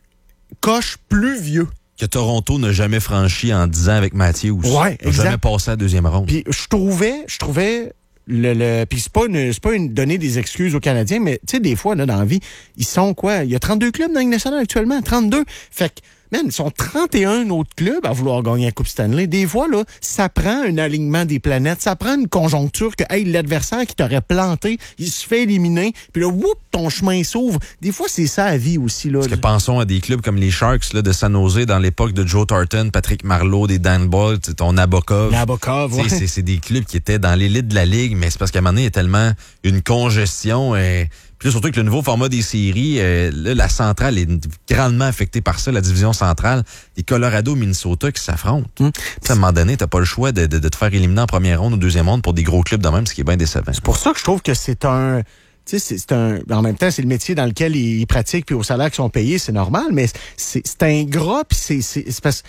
coche plus vieux. Que Toronto n'a jamais franchi en dix ans avec Matthews. Ouais, Il n'a exact. jamais passé à la deuxième ronde. Puis je trouvais, je trouvais le, le puis c'est pas une, c'est pas une donner des excuses aux Canadiens, mais tu sais des fois là dans la vie, ils sont quoi, il y a trente-deux clubs dans la Ligue nationale actuellement, trente-deux. Fait que man, ils sont trente et un autres clubs à vouloir gagner la Coupe Stanley. Des fois, là, ça prend un alignement des planètes, ça prend une conjoncture que, hey, l'adversaire qui t'aurait planté, il se fait éliminer, puis là, whoop, ton chemin s'ouvre. Des fois, c'est ça la vie aussi, là. Parce que pensons à des clubs comme les Sharks là, de San Jose dans l'époque de Joe Thornton, Patrick Marleau, des Dan Boyle, ton Nabokov. Nabokov, ouais. C'est, c'est des clubs qui étaient dans l'élite de la Ligue, mais c'est parce qu'à un moment donné, il y a tellement une congestion. Et... Puis là, surtout que le nouveau format des séries, euh, là, la centrale est grandement affectée par ça, la division centrale. Les Colorado, Minnesota qui s'affrontent. Mmh. À un moment donné, t'as pas le choix de, de, de te faire éliminer en première ronde ou deuxième ronde pour des gros clubs de même, ce qui est bien décevant. C'est pour ça que je trouve que c'est un... Tu sais, c'est, c'est un... En même temps, c'est le métier dans lequel ils, ils pratiquent, puis au salaire qu'ils sont payés, c'est normal, mais c'est, c'est ingrat, puis c'est, c'est, c'est parce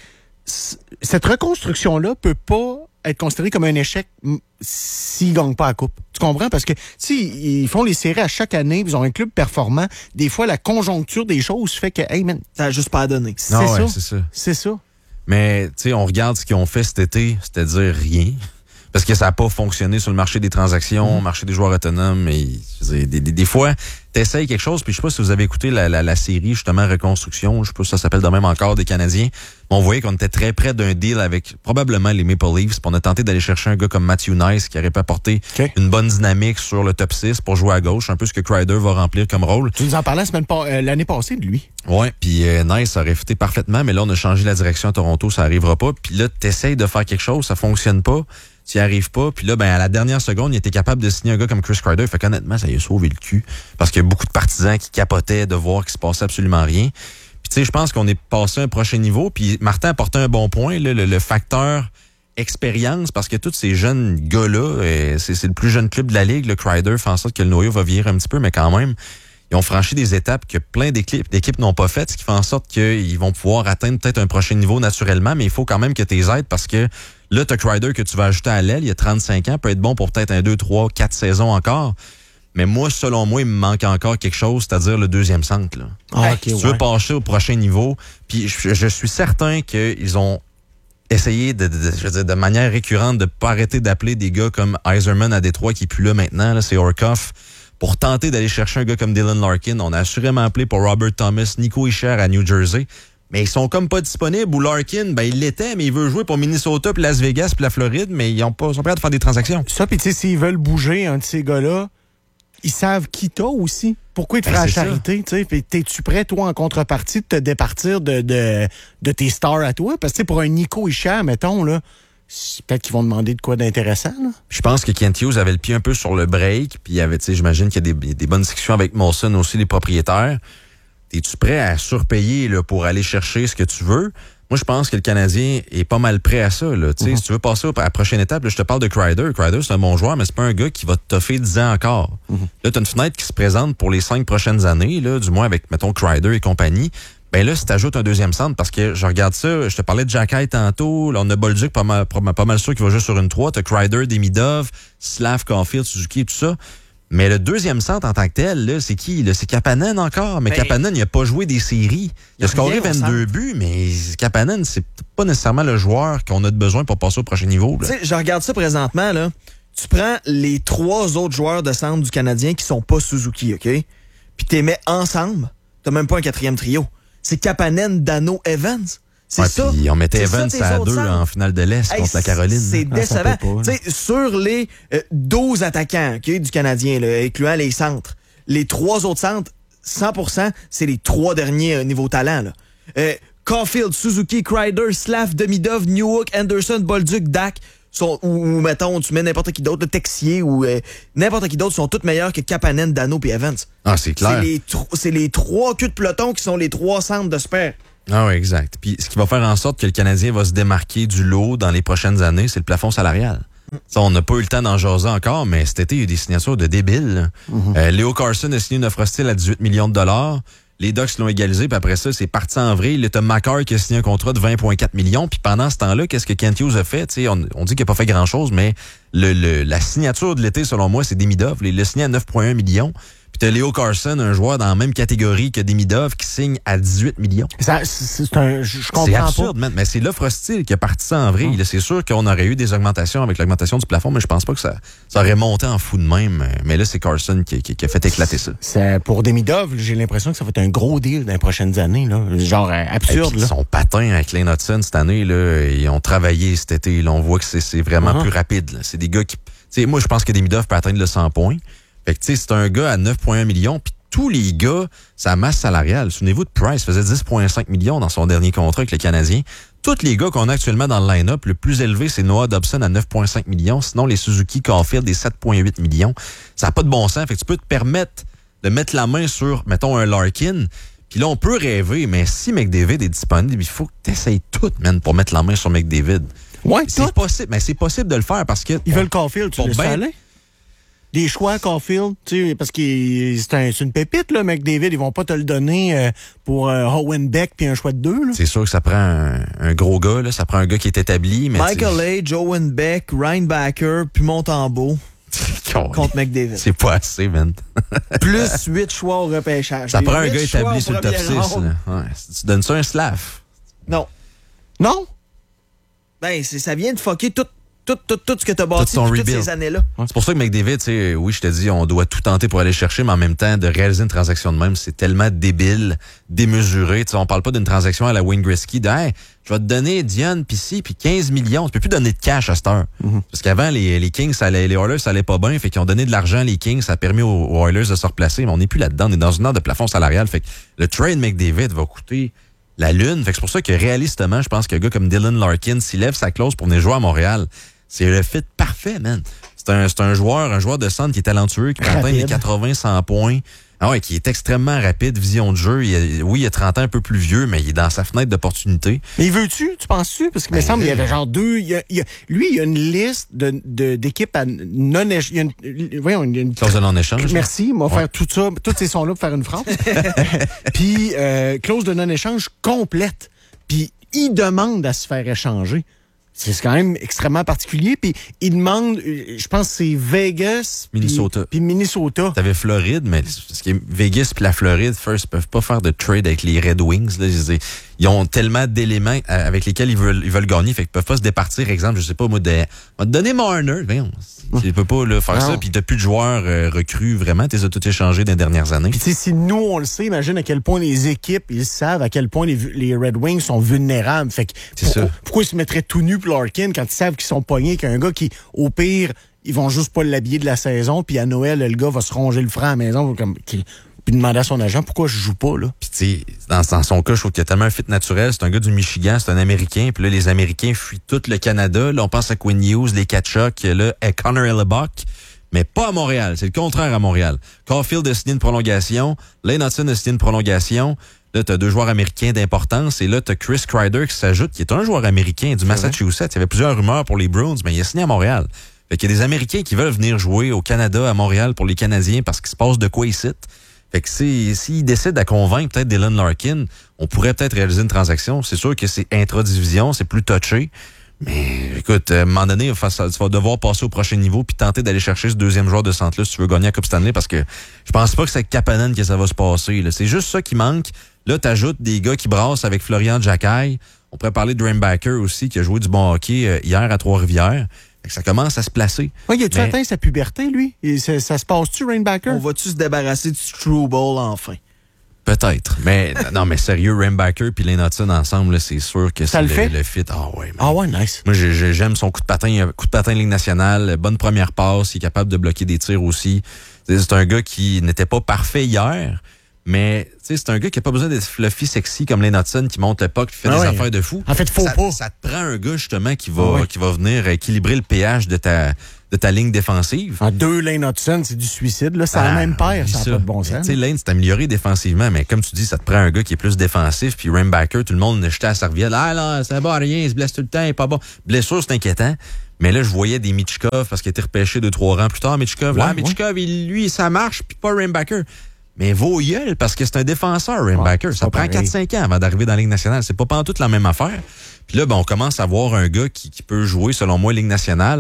cette reconstruction-là peut pas être considérée comme un échec s'ils gagnent pas la coupe. Tu comprends? Parce que si ils font les séries à chaque année, ils ont un club performant, des fois la conjoncture des choses fait que hey man, t'as juste pas à donner. C'est non, ça. Ouais, c'est ça. C'est ça. Mais tu sais, on regarde ce qu'ils ont fait cet été, c'est-à-dire rien. Parce que ça n'a pas fonctionné sur le marché des transactions, mmh. marché des joueurs autonomes. Et, je veux dire, des, des, des fois, t'essayes quelque chose, puis je sais pas si vous avez écouté la, la, la série, justement, Reconstruction, je sais pas si ça s'appelle de même encore, des Canadiens. On voyait qu'on était très près d'un deal avec probablement les Maple Leafs, puis on a tenté d'aller chercher un gars comme Matthew Nice qui aurait pu apporter okay. une bonne dynamique sur le top six pour jouer à gauche, un peu ce que Kreider va remplir comme rôle. Tu nous en parlais la semaine pas, euh, l'année passée de lui. Ouais, puis euh, Nice aurait fité parfaitement, mais là, on a changé la direction à Toronto, ça arrivera pas. Puis là, t'essayes de faire quelque chose, ça fonctionne pas. Tu n'y arrives pas. Puis là, ben, à la dernière seconde, il était capable de signer un gars comme Chris Kreider. Fait qu'honnêtement, ça lui a sauvé le cul. Parce qu'il y a beaucoup de partisans qui capotaient de voir qu'il se passait absolument rien. Puis tu sais, je pense qu'on est passé à un prochain niveau. Puis Martin a apporté un bon point, là, le, le facteur expérience, parce que tous ces jeunes gars-là, euh, c'est, c'est le plus jeune club de la Ligue, le Kreider fait en sorte que le noyau va vieillir un petit peu, mais quand même, ils ont franchi des étapes que plein d'équipes, d'équipes n'ont pas faites, ce qui fait en sorte qu'ils vont pouvoir atteindre peut-être un prochain niveau naturellement, mais il faut quand même que tu les aides parce que là, t'as Kreider que tu vas ajouter à l'aile, il y a trente-cinq ans, peut être bon pour peut-être un, deux, trois, quatre saisons encore. Mais moi, selon moi, il me manque encore quelque chose, c'est-à-dire le deuxième centre. Là. Ah, okay, si ouais. tu veux passer au prochain niveau, puis je, je suis certain qu'ils ont essayé de, de, de, je veux dire, de manière récurrente de pas arrêter d'appeler des gars comme Yzerman à Détroit qui est plus là maintenant, là, c'est Orkoff, pour tenter d'aller chercher un gars comme Dylan Larkin. On a assurément appelé pour Robert Thomas, Nico Hischier à New Jersey. Mais ils sont comme pas disponibles. Ou Larkin, ben il l'était, mais il veut jouer pour Minnesota, puis Las Vegas, puis la Floride, mais ils ont pas, sont prêts à faire des transactions. Ça, puis tu sais, s'ils veulent bouger un de ces gars-là, ils savent qui t'as aussi. Pourquoi ils te ben, feraient la charité, tu sais? Puis t'es-tu prêt, toi, en contrepartie, de te départir de, de, de tes stars à toi? Parce que pour un Nico Hischier, mettons, là, peut-être qu'ils vont demander de quoi d'intéressant, là. Je pense que Kent Hughes avait le pied un peu sur le break, puis il y avait, tu sais, j'imagine qu'il y a des, des bonnes discussions avec Molson aussi, les propriétaires. Es-tu prêt à surpayer là, pour aller chercher ce que tu veux? Moi, je pense que le Canadien est pas mal prêt à ça. Là. Mm-hmm. Si tu veux passer à la prochaine étape, là, je te parle de Kreider. Kreider, c'est un bon joueur, mais c'est pas un gars qui va te toffer dix ans encore. Mm-hmm. Là, tu as une fenêtre qui se présente pour les cinq prochaines années, là, du moins avec, mettons, Kreider et compagnie. Ben là, si tu ajoutes un deuxième centre, parce que je regarde ça, je te parlais de Jacky tantôt, là, on a Bolduc pas mal, pas mal sûr qu'il va jouer sur une trois. Tu as Kreider, Demidov, Slav, Caulfield, Suzuki, tout ça. Mais le deuxième centre en tant que tel, là, c'est qui? Là? C'est Kapanen encore. Mais ben, Kapanen, il a pas joué des séries. Il a scoré vingt-deux buts, mais Kapanen, c'est pas nécessairement le joueur qu'on a besoin pour passer au prochain niveau. Tu sais, je regarde ça présentement, là. Tu prends les trois autres joueurs de centre du Canadien qui sont pas Suzuki, OK? Puis t'es mets ensemble. T'as même pas un quatrième trio. C'est Kapanen, Dano, Evans. C'est ouais, ça. Puis on mettait Evans ça, à deux en finale de l'Est hey, contre la Caroline. C'est ah, décevant. Tu sais, sur les euh, douze attaquants okay, du Canadien, là, incluant les centres, les trois autres centres, cent pour cent, c'est les trois derniers euh, niveau talent. Là. Euh, Caulfield, Suzuki, Kreider, Slav, Demidov, Newhook, Anderson, Bolduc, Dak, sont, ou, ou mettons, tu mets n'importe qui d'autre, le Texier ou euh, n'importe qui d'autre, sont tous meilleurs que Kapanen, Dano et Evans. Ah, c'est clair. C'est les, tro- c'est les trois culs de peloton qui sont les trois centres de super. Ah oui, exact. Puis ce qui va faire en sorte que le Canadien va se démarquer du lot dans les prochaines années, c'est le plafond salarial. Mm. Ça, on n'a pas eu le temps d'en jaser encore, mais cet été, il y a eu des signatures de débiles. Mm-hmm. Euh, Leo Carson a signé une offre hostile à dix-huit millions de dollars. Les Ducks l'ont égalisé, puis après ça, c'est parti en vrai. Là, t'as Makar qui a signé un contrat de vingt virgule quatre millions. Puis pendant ce temps-là, qu'est-ce que Kent Hughes a fait? T'sais, on, on dit qu'il n'a pas fait grand-chose, mais le, le, la signature de l'été, selon moi, c'est Demidov. Il l'a signé à neuf virgule un millions. Puis Puis t'as Leo Carson, un joueur dans la même catégorie que Demidov, qui signe à dix-huit millions. Ça, c'est, c'est un, je, je comprends C'est pas. absurde, man. Mais c'est l'offre hostile qui a parti ça en vrille. Hum. C'est sûr qu'on aurait eu des augmentations avec l'augmentation du plafond, mais je pense pas que ça, ça aurait monté en fou de même. Mais là, c'est Carson qui, qui, qui a fait éclater ça. C'est, pour Demidov, j'ai l'impression que ça va être un gros deal dans les prochaines années. Là. Genre euh, absurde. Là. Là. Son patin avec Lane Hudson cette année, là, ils ont travaillé cet été. Là, on voit que c'est, c'est vraiment uh-huh. plus rapide. Là. C'est des gars qui... T'sais, moi, je pense que Demidov peut atteindre le cent points. Fait que, tu sais, c'est un gars à neuf virgule un millions. Puis tous les gars, sa masse salariale, souvenez-vous de Price, faisait dix virgule cinq millions dans son dernier contrat avec le Canadien. Tous les gars qu'on a actuellement dans le line-up, le plus élevé, c'est Noah Dobson à neuf virgule cinq millions. Sinon, les Suzuki Caulfield, des sept virgule huit millions. Ça n'a pas de bon sens. Fait que tu peux te permettre de mettre la main sur, mettons, un Larkin. Puis là, on peut rêver, mais si McDavid est disponible, il faut que tu essayes tout, man, pour mettre la main sur McDavid. Ouais, c'est tout. possible, mais c'est possible de le faire parce que... Ils veulent Caulfield, tu laisses ben... aller? Des choix Caulfield, tu sais, parce que c'est, un, c'est une pépite, là, McDavid. Ils vont pas te le donner euh, pour euh, Owen Beck puis un choix de deux, là. C'est sûr que ça prend un, un gros gars, là. Ça prend un gars qui est établi, mais... Michael Age, Owen Beck, Ryan Backer, puis Montembeau. Contre McDavid. C'est pas assez, man. Plus huit choix au repêchage. Ça prend un gars établi sur le top six. Ouais. Tu donnes ça un slav? Non. Non? Ben, c'est, ça vient de fucker tout, tout, tout, tout ce que t'as bâti depuis toutes ces années-là. Ouais. C'est pour ça que McDavid, tu sais, oui, je te dis, on doit tout tenter pour aller chercher, mais en même temps, de réaliser une transaction de même, c'est tellement débile, démesuré. Tu sais, on parle pas d'une transaction à la Wayne Gretzky, de hey, je vais te donner Dion, puis ci, puis quinze millions. Tu peux plus donner de cash à cette heure. Mm-hmm. Parce qu'avant, les, les Kings, ça allait, les Oilers, ça allait pas bien. Fait qu'ils ont donné de l'argent, les Kings, ça a permis aux, aux Oilers de se replacer. Mais on n'est plus là-dedans. On est dans une heure de plafond salarial. Fait que le trade McDavid va coûter la lune. Fait que c'est pour ça que réalistement, je pense qu'un gars comme Dylan Larkin, s'il lève sa clause pour venir jouer à Montréal, c'est le fit parfait, man. C'est un, c'est un joueur, un joueur de centre qui est talentueux, qui peut atteindre les quatre-vingts cent points. Ah ouais, qui est extrêmement rapide, vision de jeu. Il a, oui, il a trente ans, un peu plus vieux, mais il est dans sa fenêtre d'opportunité. Mais il veut-tu? Tu penses-tu? Parce qu'il me semble qu'il y avait genre deux... Il y a, il y a, lui, il y a une liste de, de, d'équipes à non-échange. Voyons, il y a une... Clause de non-échange. Merci, on va ouais. faire tout ça. Tous ces sons-là pour faire une phrase. Puis, euh, clause de non-échange complète. Puis, il demande à se faire échanger. C'est quand même extrêmement particulier. Puis, il demande, je pense que c'est Vegas. Minnesota. Puis Minnesota. T'avais Floride, mais ce qui est Vegas puis la Floride, first, ils peuvent pas faire de trade avec les Red Wings. Là. Ils ont tellement d'éléments avec lesquels ils veulent, ils veulent gagner. Fait qu'ils peuvent pas se départir. Exemple, je sais pas, moi, de, on va te donner Marner. Voyons. Tu peux pas là, faire non. ça. Puis t'as plus de joueurs euh, recrues, vraiment. T'es tout échangé dans les dernières années. Puis tu sais, si nous, on le sait, imagine à quel point les équipes, ils savent à quel point les, les Red Wings sont vulnérables. Fait que pourquoi, pourquoi ils se mettraient tout nus pour Larkin quand ils savent qu'ils sont pognés qu'un gars qui, au pire, ils vont juste pas l'habiller de la saison, puis à Noël, le gars va se ronger le franc à la maison, comme, qui, puis demander à son agent pourquoi je joue pas, là. Puis tu sais, dans, dans son cas, je trouve qu'il y a tellement un fit naturel. C'est un gars du Michigan, c'est un Américain, puis là, les Américains fuient tout le Canada. Là, on pense à Quinn Hughes, les Kachuk, là, à Connor Hellebuck, mais pas à Montréal. C'est le contraire à Montréal. Caulfield a signé une prolongation, Lane Hudson a signé une prolongation. Là, t'as deux joueurs américains d'importance. Et là, t'as Chris Kreider qui s'ajoute, qui est un joueur américain du Massachusetts. Il y avait plusieurs rumeurs pour les Bruins, mais il a signé à Montréal. Fait qu'il y a des Américains qui veulent venir jouer au Canada, à Montréal, pour les Canadiens, parce qu'il se passe de quoi ici. Fait que s'ils si décident à convaincre peut-être Dylan Larkin, on pourrait peut-être réaliser une transaction. C'est sûr que c'est intra-division, c'est plus touché. Mais écoute, à un moment donné, tu vas devoir passer au prochain niveau puis tenter d'aller chercher ce deuxième joueur de centre-là si tu veux gagner la Coupe Stanley, parce que je pense pas que c'est avec Kapanen que ça va se passer. Là. C'est juste ça qui manque. Là, t'ajoutes des gars qui brassent avec Florian Jacquet. On pourrait parler de Rainbacker aussi, qui a joué du bon hockey euh, hier à Trois-Rivières. Fait que ça commence à se placer. Ouais, il a-tu Mais... atteint sa puberté, lui? Et ça, ça se passe-tu, Rainbacker? On va-tu se débarrasser du Struble enfin? Peut-être. Mais non, mais sérieux, Rainbacker puis Lane Hudson ensemble, là, c'est sûr que ça c'est le, le, fait? le fit. Ah ouais, man. Ah ouais, nice. Moi, j'ai, j'aime son coup de patin, coup de patin Ligue nationale, bonne première passe, il est capable de bloquer des tirs aussi. C'est un gars qui n'était pas parfait hier, mais c'est un gars qui n'a pas besoin d'être fluffy, sexy comme Lane Hudson qui monte le puck, qui fait ah des ouais. affaires de fou. En fait, faut ça, pas. Ça te prend un gars justement qui va, ah ouais. qui va venir équilibrer le péage de ta, de ta ligne défensive. En deux Lane Hudson, c'est du suicide. Là, c'est ah, la même paire, ça n'a pas de bon sens. Tu sais, Lane s'est amélioré défensivement, mais comme tu dis, ça te prend un gars qui est plus défensif. Puis Rainbacker, tout le monde jetait à la serviette. Ah là, ça va rien, il se blesse tout le temps, il est pas bon. Blessure, c'est inquiétant. Mais là, je voyais des Michkov parce qu'il a été repêché deux, trois rangs plus tard. Michkov, ouais, là, ouais. Michkov, il, lui, ça marche, puis pas Rainbacker. Mais vos gueules, parce que c'est un défenseur, Rainbacker. Ouais, ça prend quatre cinq ans avant d'arriver dans la Ligue nationale. C'est pas pantoute la même affaire. Puis là, ben, on commence à voir un gars qui, qui peut jouer, selon moi, Ligue nationale.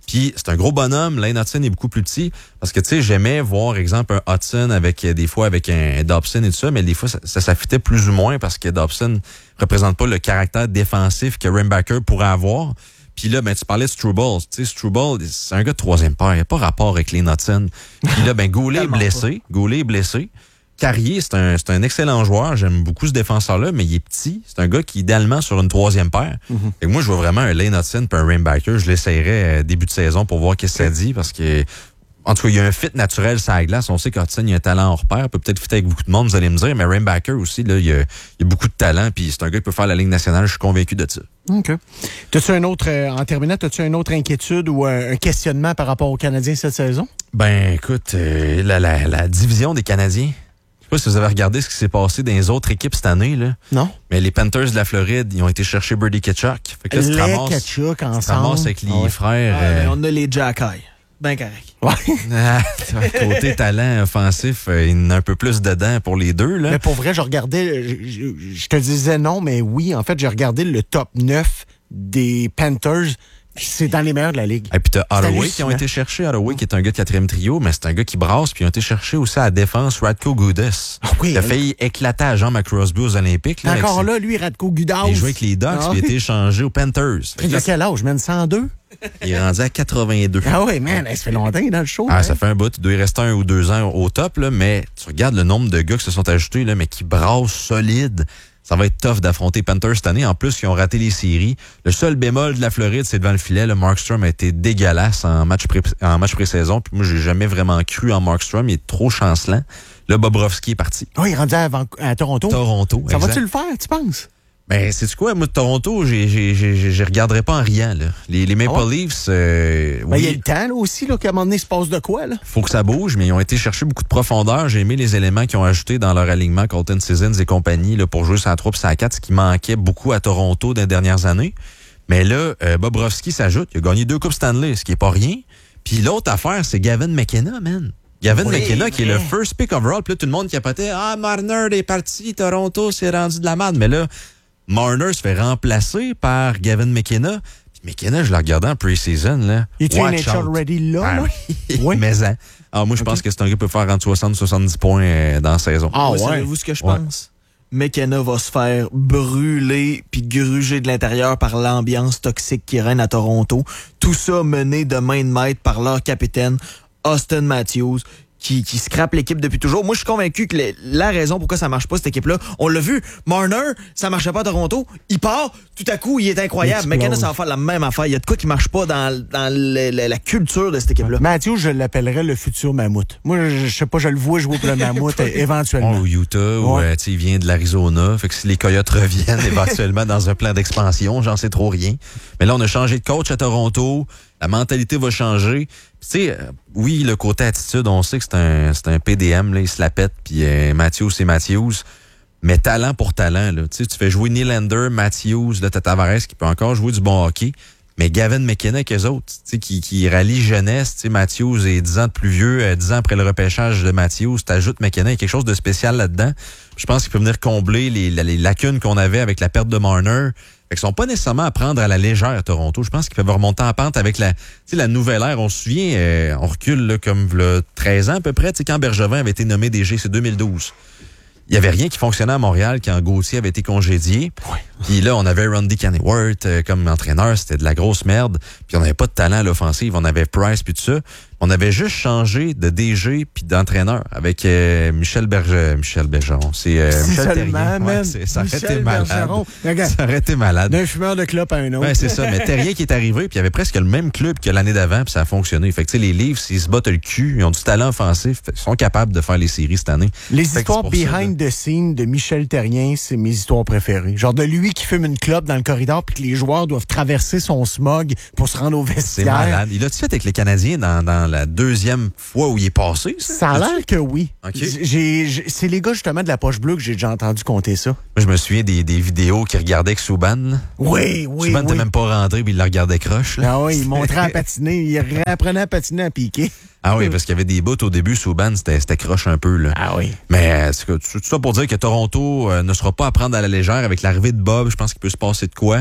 Puis c'est un gros bonhomme. Lane Hudson est beaucoup plus petit. Parce que, tu sais, j'aimais voir, exemple, un Hudson avec des fois avec un Dobson et tout ça, mais des fois, ça, ça s'affitait plus ou moins parce que Dobson représente pas le caractère défensif que Reinbacher pourrait avoir. Puis là, ben, tu parlais de Struble. Tu sais, Struble, c'est un gars de troisième paire. Il n'y a pas rapport avec Lane Hudson. Puis là, ben, Goulet est blessé. Goulet est blessé. Carrier, c'est un, c'est un excellent joueur. J'aime beaucoup ce défenseur-là, mais il est petit. C'est un gars qui, idéalement, sur une troisième paire. Mm-hmm. Et moi, je vois vraiment un Lane Hudson et un Reinbacher. Je l'essayerais euh, début de saison pour voir qu'est-ce que ça dit parce que, en tout cas, il y a un fit naturel sur la glace. On sait qu'Hudson, il a un talent hors pair. Il peut peut-être fitter avec beaucoup de monde, vous allez me dire. Mais Reinbacher aussi, là, il a, il a beaucoup de talent. Puis c'est un gars qui peut faire la Ligue nationale. Je suis convaincu de ça. OK. T'as-tu un autre, euh, en terminant, as-tu une autre inquiétude ou un, un questionnement par rapport aux Canadiens cette saison? Ben, écoute, euh, la, la, la division des Canadiens. Je sais pas si vous avez regardé ce qui s'est passé dans les autres équipes cette année, là. Non. Mais les Panthers de la Floride, ils ont été chercher Brady Tkachuk. Fait que là, les ramasses, Tkachuk ensemble. Tu ramasses avec les ah ouais. frères. Ouais, euh... on a les Jack-Eye. Ben correct. Ouais. Ah, côté talent offensif, euh, il y en a un peu plus dedans pour les deux, là. Mais pour vrai, je regardais, je, je, je te disais non, mais oui, en fait, j'ai regardé le top neuf des Panthers. C'est dans les meilleurs de la Ligue. Et puis t'as Holloway qui ont été cherchés. Holloway qui est un gars de quatrième trio, mais c'est un gars qui brasse. Puis ils ont été cherchés aussi à la défense Radko Gudas. Ah oui, il a failli éclater à Jean McCrosby aux Olympiques. Là, encore là, lui, Radko Gudas. Il jouait avec les Ducks, ah, puis il a été échangé aux Panthers. Il a quel âge, man? cent deux? Il est rendu à quatre-vingt-deux. Ah oui, man, ça fait longtemps dans le show. Ah, hein? ça fait un bout. Il doit y rester un ou deux ans au top, là, mais tu regardes le nombre de gars qui se sont ajoutés, là, mais qui brassent solide. Ça va être tough d'affronter Panthers cette année. En plus, ils ont raté les séries. Le seul bémol de la Floride, c'est devant le filet. Le Markstrom a été dégueulasse en match, pré- en match pré-saison. Puis moi, j'ai jamais vraiment cru en Markstrom. Il est trop chancelant. Là, Bobrovski est parti. Oui, il est rendu à, Van- à Toronto. Toronto, Ça exact. va-tu le faire, tu penses? Ben, c'est quoi, moi, de Toronto, j'ai, j'ai, j'ai, je regarderai pas en riant, là. Les, les Maple ah ouais? Leafs, euh, Ben, il oui, y a le temps, là, aussi, là, qu'à un moment donné, il se passe de quoi, là? faut que ça bouge, mais ils ont été chercher beaucoup de profondeur. J'ai aimé les éléments qu'ils ont ajoutés dans leur alignement, Colton Sissons et compagnie, là, pour jouer sur la trois et sur la quatre, ce qui manquait beaucoup à Toronto dans les dernières années. Mais là, euh, Bobrovski s'ajoute. Il a gagné deux Coupes Stanley, ce qui est pas rien. Puis l'autre affaire, c'est Gavin McKenna, man. Gavin Oui, McKenna, qui est vrai. le first pick overall. Puis là, tout le monde capotait. Ah, Marner est parti, Toronto s'est rendu de la merde. Mais là, Marner se fait remplacer par Gavin McKenna. Puis McKenna, je l'ai regardé en pre-season, là. Il est-tu Watch N H L out. ready là, Ah là? oui. Oui. Mais hein. Ah, moi, je pense que c'est un gars qui peut faire entre soixante et soixante-dix points euh, dans la saison. Ah, Moi, ouais. savez-vous ce que je Ouais. pense? McKenna va se faire brûler puis gruger de l'intérieur par l'ambiance toxique qui règne à Toronto. Tout ça mené de main de maître par leur capitaine, Austin Matthews, qui, qui scrape l'équipe depuis toujours. Moi, je suis convaincu que le- la raison pourquoi ça marche pas, cette équipe-là, on l'a vu, Marner, ça marchait pas à Toronto, il part, tout à coup, il est incroyable. Il McKenna, explose. ça va faire la même affaire. Il y a de quoi qui marche pas dans, dans le- le- la culture de cette équipe-là. Mathieu, je l'appellerais le futur mammouth. Moi, je, je sais pas, je le vois jouer pour le mammouth euh, éventuellement. Au Utah, ou Ouais. euh, tu sais, il vient de l'Arizona. Fait que si les Coyotes reviennent éventuellement dans un plan d'expansion, j'en sais trop rien. Mais là, on a changé de coach à Toronto. La mentalité va changer. Puis, tu sais, euh, oui, le côté attitude, on sait que c'est un, c'est un P D M, là, il se la pète, puis euh, Matthews, c'est Matthews. Mais talent pour talent, là. Tu sais, tu fais jouer Nylander, Matthews, là, t'as Tavares qui peut encore jouer du bon hockey. Mais Gavin McKenna avec eux autres, tu sais, qui, qui rallie jeunesse, tu sais, Matthews est dix ans de plus vieux, euh, dix ans après le repêchage de Matthews, t'ajoutes McKenna, il y a quelque chose de spécial là-dedans. Je pense qu'il peut venir combler les, les lacunes qu'on avait avec la perte de Marner. Fait qu'ils sont pas nécessairement à prendre à la légère à Toronto. Je pense qu'ils peuvent remonter en pente avec la, tu sais, la nouvelle ère. On se souvient, euh, on recule là, comme là, treize ans à peu près, tu sais, quand Bergevin avait été nommé D G, c'est deux mille douze. Il y avait rien qui fonctionnait à Montréal quand Gauthier avait été congédié. Puis là, on avait Randy Kennyworth euh, comme entraîneur, c'était de la grosse merde. Puis on n'avait pas de talent à l'offensive, on avait Price puis tout ça. On avait juste changé de D G puis d'entraîneur avec euh, Michel Berger, Michel Bergeron. C'est euh, Si Michel seulement, Terrien. man. Ouais, c'est- ça aurait Michel été malade. Bergeron. Regarde. Ça aurait été malade. D'un fumeur de clope à un autre. Ouais, c'est ça. Mais Terrien qui est arrivé, puis il y avait presque le même club que l'année d'avant, puis ça a fonctionné. Fait que, tu sais, les Leafs, ils se battent le cul, ils ont du talent offensif, ils sont capables de faire les séries cette année. Les Fait que histoires c'est pour ça, behind the scenes de Michel Terrien, c'est mes histoires préférées. Genre de lui qui fume une clope dans le corridor puis que les joueurs doivent traverser son smog pour se rendre au C'est vestiaire. malade. Il a-tu fait avec les Canadiens dans, dans la deuxième fois où il est passé, ça? Ça a l'air que oui. OK. J'ai, j'ai- c'est les gars justement de la poche bleue que j'ai déjà entendu compter ça. Moi, je me souviens des, des vidéos qu'il regardait avec Subban. là. Oui, oui, Subban oui. n'était même pas rentré, puis il le regardait croche. Là. Ah oui, il montrait à patiner, il réapprenait à patiner à piquer. Ah oui, parce qu'il y avait des bouts au début, Subban, c'était c'était croche un peu. Là. Ah oui. Mais euh, c'est que- tout ça pour dire que Toronto euh, ne sera pas à prendre à la légère avec l'arrivée de Bob. Je pense qu'il peut se passer de quoi.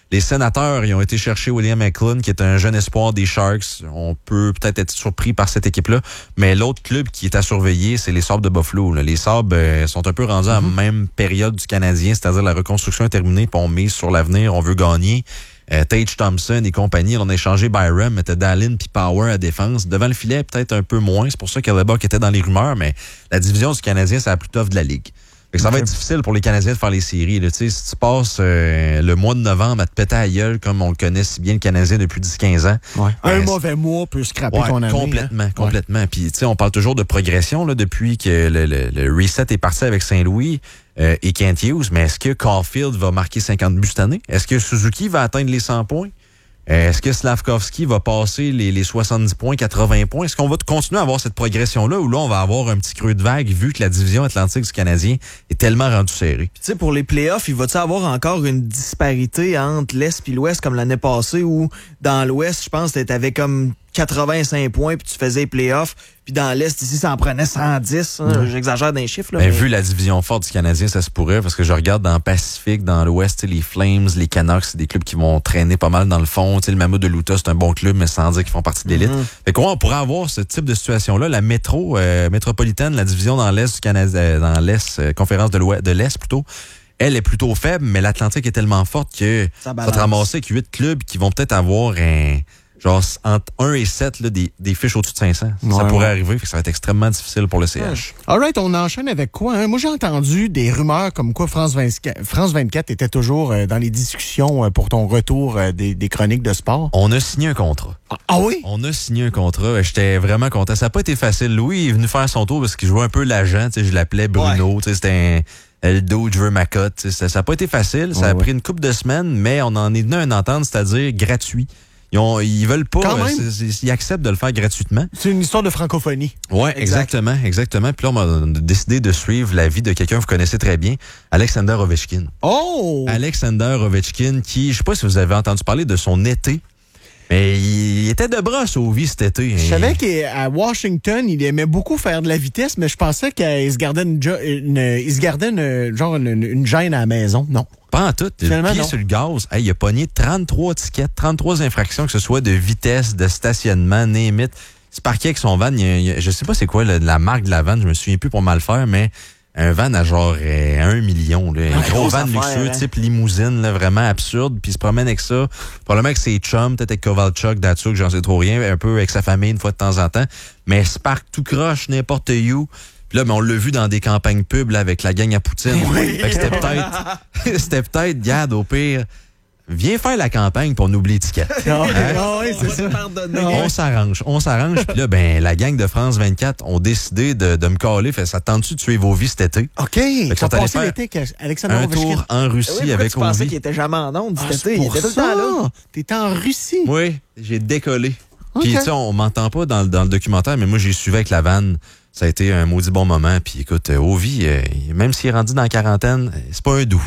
Les Sénateurs, ils ont été chercher William Eklund, qui est un jeune espoir des Sharks. On peut peut-être être surpris par cette équipe-là. Mais l'autre club qui est à surveiller, c'est les Sabres de Buffalo. Là. Les Sabres euh, sont un peu rendus à la même période du Canadien, c'est-à-dire la reconstruction est terminée, puis on mise sur l'avenir, on veut gagner. Euh, Tage Thompson et compagnie, on a échangé Byram, mettait Dallin puis Power à défense. Devant le filet, peut-être un peu moins. C'est pour ça qu'Hellebuck était dans les rumeurs, mais la division du Canadien, c'est la plus tough de la Ligue. Fait que ça okay. va être difficile pour les Canadiens de faire les séries. Là. Si tu passes euh, le mois de novembre à te péter à la gueule, comme on le connaît si bien le Canadien depuis dix quinze ans. Ouais. Ben, un mauvais mois peut scraper ouais, ton année. Complètement, hein? complètement. Ouais. Puis tu sais, on parle toujours de progression là, depuis que le, le, le reset est parti avec Saint-Louis euh, et Kent Hughes. Mais est-ce que Caulfield va marquer cinquante buts cette année? Est-ce que Suzuki va atteindre les cent points? Est-ce que Slavkovski va passer les, les soixante-dix points, quatre-vingts points? Est-ce qu'on va continuer à avoir cette progression-là ou là, on va avoir un petit creux de vague vu que la division atlantique du Canadien est tellement rendue serrée? Tu sais, pour les playoffs, il va-tu avoir encore une disparité entre l'Est et l'Ouest comme l'année passée où dans l'Ouest, je pense que t'avais comme quatre-vingt-cinq points puis tu faisais les playoffs. Puis dans l'Est, ici, ça en prenait cent dix. Hein, mmh. J'exagère dans les chiffres. Là, mais, mais vu la division forte du Canadien, ça se pourrait parce que je regarde dans le Pacifique, dans l'Ouest, les Flames, les Canucks, c'est des clubs qui vont traîner pas mal dans le fond. T'sais, le Mammouth de l'Utah, c'est un bon club, mais sans dire qu'ils font partie de l'élite. Mmh. Fait qu'on on pourrait avoir ce type de situation-là. La métro euh, métropolitaine, la division dans l'Est du Canada, euh, dans l'Est, euh, conférence de l'Ouest, de l'Est plutôt, elle est plutôt faible, mais l'Atlantique est tellement forte que ça va te ramasser avec huit clubs qui vont peut-être avoir un... genre entre un et sept, là, des, des fiches au-dessus de cinq cents. Ouais, ça pourrait ouais. arriver, fait que ça va être extrêmement difficile pour le C H. All right, on enchaîne avec quoi? Hein? Moi, j'ai entendu des rumeurs comme quoi France vingt-quatre, France vingt-quatre était toujours euh, dans les discussions euh, pour ton retour euh, des, des chroniques de sport. On a signé un contrat. Ah, ah oui? On a signé un contrat. J'étais vraiment content. Ça n'a pas été facile. Louis est venu faire son tour parce qu'il jouait un peu l'agent. Je l'appelais Bruno. Ouais. C'était un... Le dos, je veux ma cote. Ça n'a pas été facile. Ça ouais, a ouais. pris une couple de semaines, mais on en est venu à une entente, c'est-à-dire gratuit. Ils, ont, ils veulent pas, euh, c'est, c'est, ils acceptent de le faire gratuitement. C'est une histoire de francophonie. Oui, exactement, exactement. Puis là, on a décidé de suivre la vie de quelqu'un que vous connaissez très bien, Alexander Ovechkin. Oh! Alexander Ovechkin, qui, je sais pas si vous avez entendu parler de son été, mais il était de brosse au vie cet été. Je savais qu'à Washington, il aimait beaucoup faire de la vitesse, mais je pensais qu'il se gardait une, une, il se gardait une, genre une, une gêne à la maison. Non. Pas en tout. Le pied sur le gaz. Hey, il a pogné trente-trois tickets, trente-trois infractions, que ce soit de vitesse, de stationnement, némite. Il se parquait avec son van. Il, il, je sais pas c'est quoi la, la marque de la van, je me souviens plus pour mal faire, mais un van à genre euh, un million. Là. Un gros van luxueux, hein? Type limousine, là, vraiment absurde. Puis il se promène avec ça. Probablement avec ses chums, peut-être avec Kovalchuk, Datsuk, j'en sais trop rien. Un peu avec sa famille une fois de temps en temps. Mais il se parque tout croche n'importe où. Puis là, mais on l'a vu dans des campagnes pub là, avec la gang à Poutine. Oui. Fait que c'était peut-être, c'était peut-être, Gad, au pire, viens faire la campagne pour nous oublier l'étiquette. Non, hein? non, oui, c'est ça. On s'arrange, on s'arrange. Puis là, ben, la gang de France vingt-quatre ont décidé de, de me caler. Fait, ça tente-tu de tuer vos vies cet été? OK. Fait que ça passé l'été Alexandre un tour en Russie oui, avec tu pensais qu'il était jamais en onde cet ah, été? Il était tout le temps là. T'étais en Russie? Oui, j'ai décollé. Puis, okay. tu sais, on m'entend pas dans, dans le documentaire, mais moi, j'ai suivi avec la vanne. Ça a été un maudit bon moment. Puis écoute, euh, Ovi, euh, même s'il est rendu dans la quarantaine, c'est pas un doux.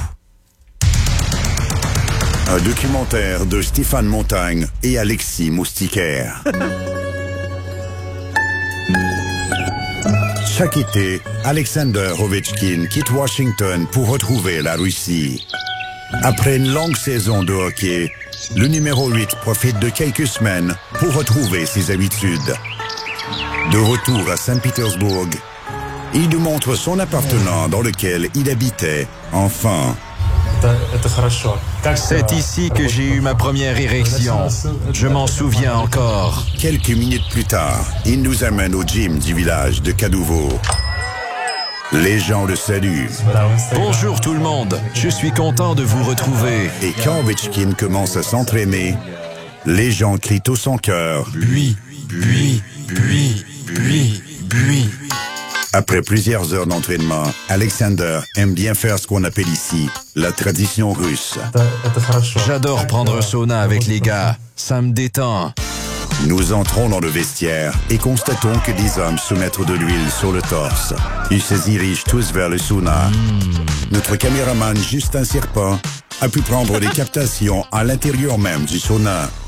Un documentaire de Stéphane Montagne et Alexis Moustiquaire. Chaque été, Alexander Ovechkin quitte Washington pour retrouver la Russie. Après une longue saison de hockey, le numéro huit profite de quelques semaines pour retrouver ses habitudes. De retour à Saint-Pétersbourg, il nous montre son appartement dans lequel il habitait enfant. C'est ici que j'ai eu ma première érection. Je m'en souviens encore. Quelques minutes plus tard, il nous amène au gym du village de Kadouvo. Les gens le saluent. Bonjour tout le monde, je suis content de vous retrouver. Et quand Ovechkin commence à s'entraîner, les gens crient au son cœur. Bui, bui, bui, bui, bui. Après plusieurs heures d'entraînement, Alexander aime bien faire ce qu'on appelle ici la tradition russe. J'adore prendre un sauna avec les gars, ça me détend. Nous entrons dans le vestiaire et constatons que des hommes se mettent de l'huile sur le torse. Ils se dirigent tous vers le sauna. Mmh. Notre caméraman Justin Sirpin a pu prendre des captations à l'intérieur même du sauna.